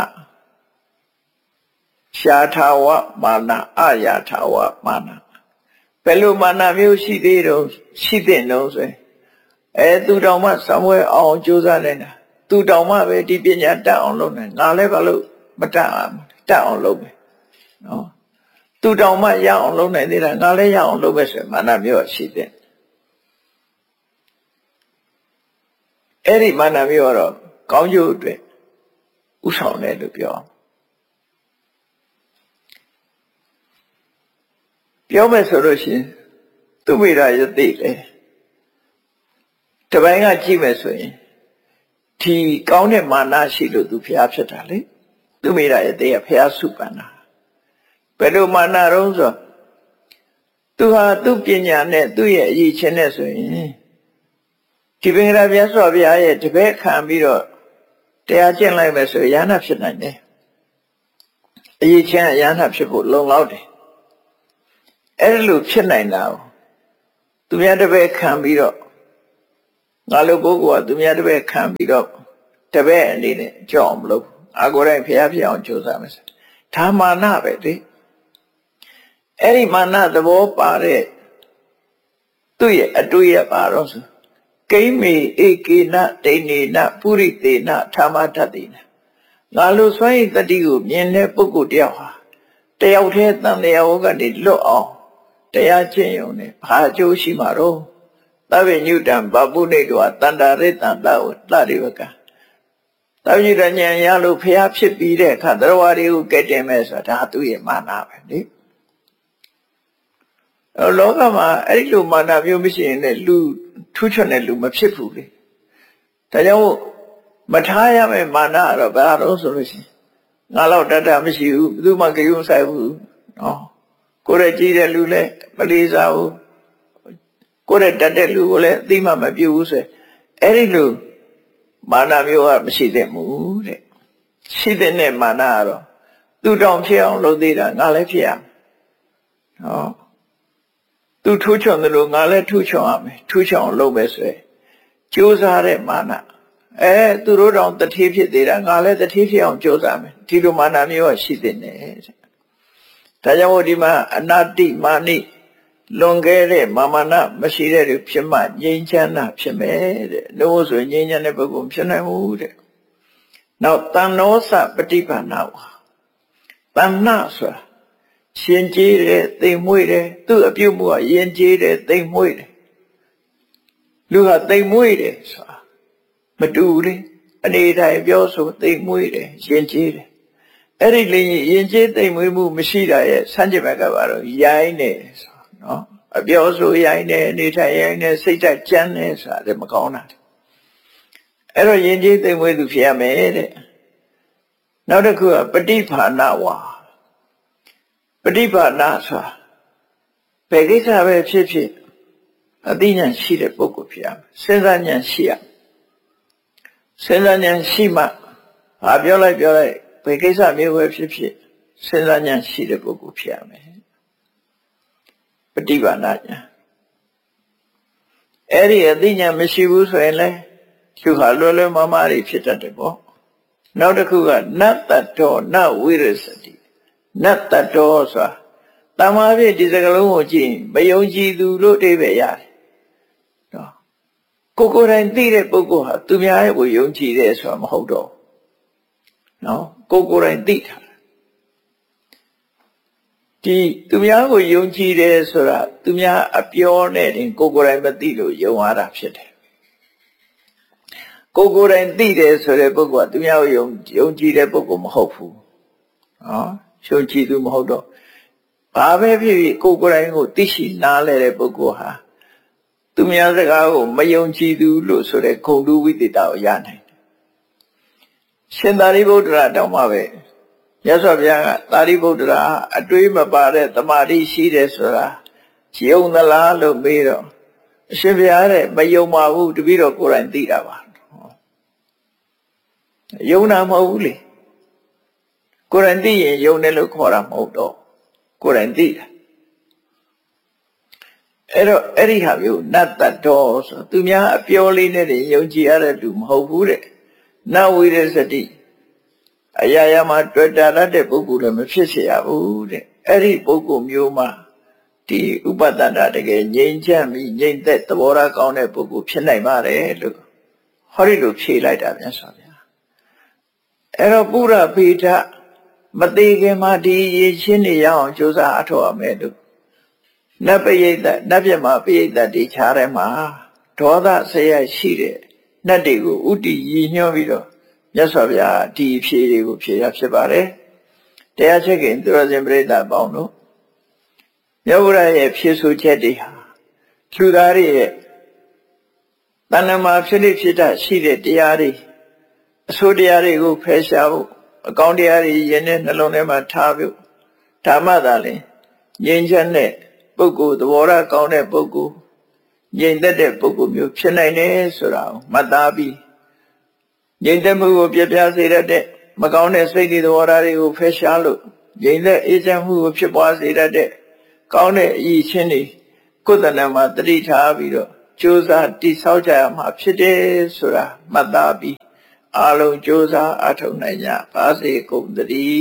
Speaker 1: ရှားထာဝမာနအာယာထာဝမာနဘယ်လိုမာနမျိုးရှိသေးတော့ရှိတဲ့နှုံးဆိုရင်အဲသူတော်မှစံပွဲအောင်ကြိုးစားနေတာသူတောင်မှပဲဒီပညာတတ်အောင်လုပ်နေငါလည်းဘာလို့မတတ်အောင်တတ်အောင်လုပ်မယ်နော်သူတောင်မှရအောင်လုပ်နိုင်သေးတာငါလည်းရအောင်လုပ်မယ်ဆိုရင်မာနမျိုးရှိတဲ့အဲ့ဒီမာနမျိုးကတော့ကောင်းကျိုးအတွက်ဥဆောင်တယ်လို့ပြောပြောမယ်ဆိုလို့ရှိရင်သူဝိရယတိလေတပိုင်းကကြည့်မယ်ဆိုရင်ဒီကောင်းတဲ့မာနရှိလို့သူဖျားဖြစ်တာလေသူမိရရဲ့တည်းကဖျားစုပန်တာဘယ်လိုမာနတုံးဆိုသူဟာသူ့ပညာနဲ့သူ့ရဲ့အရေးချင်းနဲ့ဆိုရင်ဒီပင်ရပြတ်စွာဘုရားရဲ့တပည့်ခံပြီးတော့တရားကျင့်လိုက်မယ်ဆိုရဟနာဖြစ်နိုင်တယ်အရေးချင်းရဟနာဖြစ်ဖို့လုံလောက်တယ်အဲ့လိုဖြစ်နိုင်တာသူများတပည့်ခံပြီးတော့ငါလိုပုဂ္ဂိုလ်ကသူများတပည့်ခံပြီးတော့တပည့်အနေနဲ့ကြောက်အောင်မလုပ်အာကိုယ်တိုင်ဖျားဖျားအောင်ကြိုးစားမယ်ဒါမာနပဲလေအဲ့ဒီမာနသဘောပါတဲ့သူ့ရဲ့အတွေ့ရပါတော့ဆိုကိမေဧကေနဒိနေနပုရိသေနထာမတ္တိနငါလိုစွန့်ရည်တတိကိုမြင်တဲ့ပုဂ္ဂိုလ်တယောက်ဟာတယောက်တည်းတန်တရားဝကနေလွတ်အောင်တရားကျင့်ရုံနဲ့ဘာအကျိုးရှိမှာတော့သဗ္ဗညုတံဗဗုနေတောတန္တာရိတံတဝတရိဝကသဗ္ဗညုတဉာဏ်ရလို့ဖျားဖြစ်ပြီးတဲ့အခါတရားဝါတွေကိုကဲ့တင်မဲ့ဆိုတာဒါသူ့ရဲ့မာနပဲလေလောကမှာအဲ့ဒီလိုမာနမျိုးမရှိရင်လည်းလူထူးချွန်တဲ့လူမဖြစ်ဘူးလေဒါကြောင့်မထားရမယ့်မာနကတော့ဘာလို့ဆိုလို့ရှိရင်ငါတော့တတ်တာမရှိဘူးဘယ်သူမှကြုံဆိုင်ဘူးနော်ကိုယ်ရဲ့ကြည့်တဲ့လူလည်းမလေးစားဘူးကိုယ်ရဲ့တတ်တဲ့လူကိုလည်းအသိမှမပြုဘူးဆိုအဲ့ဒီလိုမာနမျိုးကမရှိသင့်ဘူးတဲ့ရှိတဲ့မာနကတော့သူတောင်ဖြစ်အောင်လုပ်သေးတာငါလည်းဖြစ်ရမယ်နော်သူထူးချွန်တယ်လို့ငါလည်းထူးချွန်ရမယ်ထူးချွန်အောင်လုပ်မယ်ဆိုရင်ကြိုးစားတဲ့မာနအဲသူတို့တောင်တတိဖြစ်သေးတာငါလည်းတတိဖြစ်အောင်ကြိုးစားမယ်ဒီလိုမာနမျိုးကရှိတဲ့နဲ့ဒါကြောင့်ဒီမှာအနာတိမာနိလွန်ခဲ့တဲ့မာမနာမရှိတဲ့သူဖြစ်မှငြိမ်းချမ်းတာဖြစ်မယ်တဲ့လို့ဆိုငြိမ်းချမ်းတဲ့ပုဂ္ဂိုလ်ဖြစ်နိုင်ဘူးတဲ့နောက်တဏ္ဍောစပฏิပန္နဝါတဏ္ဏဆိုတာရှင်ကျေးတယ်သိမ်မွေ့တယ်သူ့အပြုမှုကယဉ်ကျေးတယ်သိမ်မွေ့တယ်လူကသိမ်မွေ့တယ်ဆိုတာမတူလေအနေတိုင်းပြောဆိုသိမ်မွေ့တယ်ယဉ်ကျေးတယ်အဲ့ဒီလေယဉ်ကျေးသိမ်မွေ့မှုမရှိတာရဲ့ဆန့်ကျင်ဘက်ကပါတော့ရိုင်းတယ်ဆိုနော်အပြောဆိုရိုင်းတယ်အနေတိုင်းရိုင်းတယ်စိတ်ဓာတ်ကြမ်းတယ်ဆိုတာလည်းမကောင်းတာအဲ့တော့ယဉ်ကျေးသိမ်မွေ့သူဖြစ်ရမယ်တဲ့နောက်တစ်ခုကပฏิภาณဝါပฏิภาณဆိုတာဘယ်ကိစ္စပဲဖြစ်ဖြစ်အသိဉာဏ်ရှိတဲ့ပုဂ္ဂိုလ်ဖြစ်ရမယ်စဉ်းစားဉာဏ်ရှိရစဉ်းစားဉာဏ်ရှိမှဘာပြောလိုက်ပြောလိုက်ဘယ်ကိစ္စမျိုးပဲဖြစ်ဖြစ်စဉ်းစားဉာဏ်ရှိတဲ့ပုဂ္ဂိုလ်ဖြစ်ရမယ်ပฏิภาณဉာဏ်အဲ့ဒီအသိဉာဏ်မရှိဘူးဆိုရင်လေသူဟာလွယ်လွယ်မမားတွေဖြစ်တတ်တယ်ပေါ့နောက်တစ်ခုကနတ္တတောနဝိရစတိနတ္တတောဆိုတာတမားဖြစ်ဒီစကားလုံးကိုကြည့်မယုံကြည်သူလို့အဓိပ္ပာယ်ရတယ်နော်ကိုကိုယ်တိုင်သိတဲ့ပုဂ္ဂိုလ်ဟာသူများရဲ့ကိုယုံကြည်တယ်ဆိုတာမဟုတ်တော့နော်ကိုကိုယ်တိုင်သိတာဒီသူများကိုယုံကြည်တယ်ဆိုတာသူများအပြောနဲ့တင်ကိုကိုယ်တိုင်မသိလို့ယုံရတာဖြစ်တယ်ကိုကိုယ်တိုင်သိတယ်ဆိုတဲ့ပုဂ္ဂိုလ်ကသူများကိုယုံယုံကြည်တဲ့ပုဂ္ဂိုလ်မဟုတ်ဘူးနော်ယုံကြည်သူမဟုတ်တော့ဘာပဲဖြစ်ဖြစ်ကိုကိုယ်တိုင်ကိုသိရှိနားလဲတဲ့ပုဂ္ဂိုလ်ဟာသူများစကားကိုမယုံကြည်သူလို့ဆိုတဲ့ဂုဏ်တူဝိသေတာကိုရနိုင်တယ်ရှင်သာရိပုတ္တရာတောင်းမှပဲမြတ်စွာဘုရားကသာရိပုတ္တရာအတွေးမပါတဲ့တမာတိရှိတယ်ဆိုတာယုံသလားလို့မေးတော့အရှင်ဘုရားတဲ့မယုံပါဘူးတပည့်တော်ကိုယ်တိုင်သိတာပါယုံတာမဟုတ်ဘူးလေကိုယ်တိုင်သိရင်ယုံတယ်လို့ခေါ်တာမဟုတ်တော့ကိုယ်တိုင်သိတာအဲ့တော့အဲ့ဒီဟာမျိုးနတ္တတောဆိုသူများအပြောလေးနဲ့ယုံကြည်ရတဲ့လူမဟုတ်ဘူးတဲ့နဝိရစတိအရာရာမှာတွေ့တာရတဲ့ပုဂ္ဂိုလ်လည်းမဖြစ်เสียရဘူးတဲ့အဲ့ဒီပုဂ္ဂိုလ်မျိုးမှာဒီဥပဒနာတကယ်ငြိမ်းချမ်းပြီးငြိမ်သက်သဘောထားကောင်းတဲ့ပုဂ္ဂိုလ်ဖြစ်နိုင်ပါတယ်လို့ဟောဒီလိုဖြေလိုက်တာပြန်ဆိုဗျာအဲ့တော့ပုရဖေထမသေးခင်မှာဒီရေချင်းနေရအောင်ကြိုးစားအထောက်အမယ်လို့နတ်ပရိသတ်နတ်ပြမပရိသတ်တွေခြားထဲမှာဒေါသဆရာရှိတဲ့နတ်တွေကိုဥတီရည်ညွှန်းပြီးတော့မြတ်စွာဘုရားဒီဖြေတွေကိုဖြေရဖြစ်ပါတယ်တရားချက်ခင်သူရရှင်ပရိသတ်ပေါင်းတို့မြတ်ဗုဒ္ဓရဲ့ဖြေဆိုချက်တွေဟာလူသားတွေရဲ့တဏ္ဍမှာဖြစ်နေဖြစ်တာရှိတဲ့တရားတွေအဆိုးတရားတွေကိုဖယ်ရှားဖို့အကောင်းတရားတွေယဉ်တဲ့နှလုံးထဲမှာထားဖို့ဓမ္မသာလင်ငြိမ်းချမ်းတဲ့ပုဂ္ဂိုလ်သဘောထားကောင်းတဲ့ပုဂ္ဂိုလ်ငြိမ်သက်တဲ့ပုဂ္ဂိုလ်မျိုးဖြစ်နိုင်တယ်ဆိုတာကိုမှတ်သားပြီးငြိမ်သက်မှုကိုပြပြစေတတ်တဲ့မကောင်းတဲ့စိတ်တွေသဘောထားတွေကိုဖယ်ရှားလို့ငြိမ်သက်အေးချမ်းမှုကိုဖြစ်ပွားစေတတ်တဲ့ကောင်းတဲ့အရည်ချင်းတွေကိုယ်တဏ္ဍမှာတတိထားပြီးတော့ကြိုးစားတိဆောက်ကြရမှာဖြစ်တယ်ဆိုတာမှတ်သားပြီးအားလုံးကြိုးစားအထောက်နိုင်ကြပါစေကုန်သတည်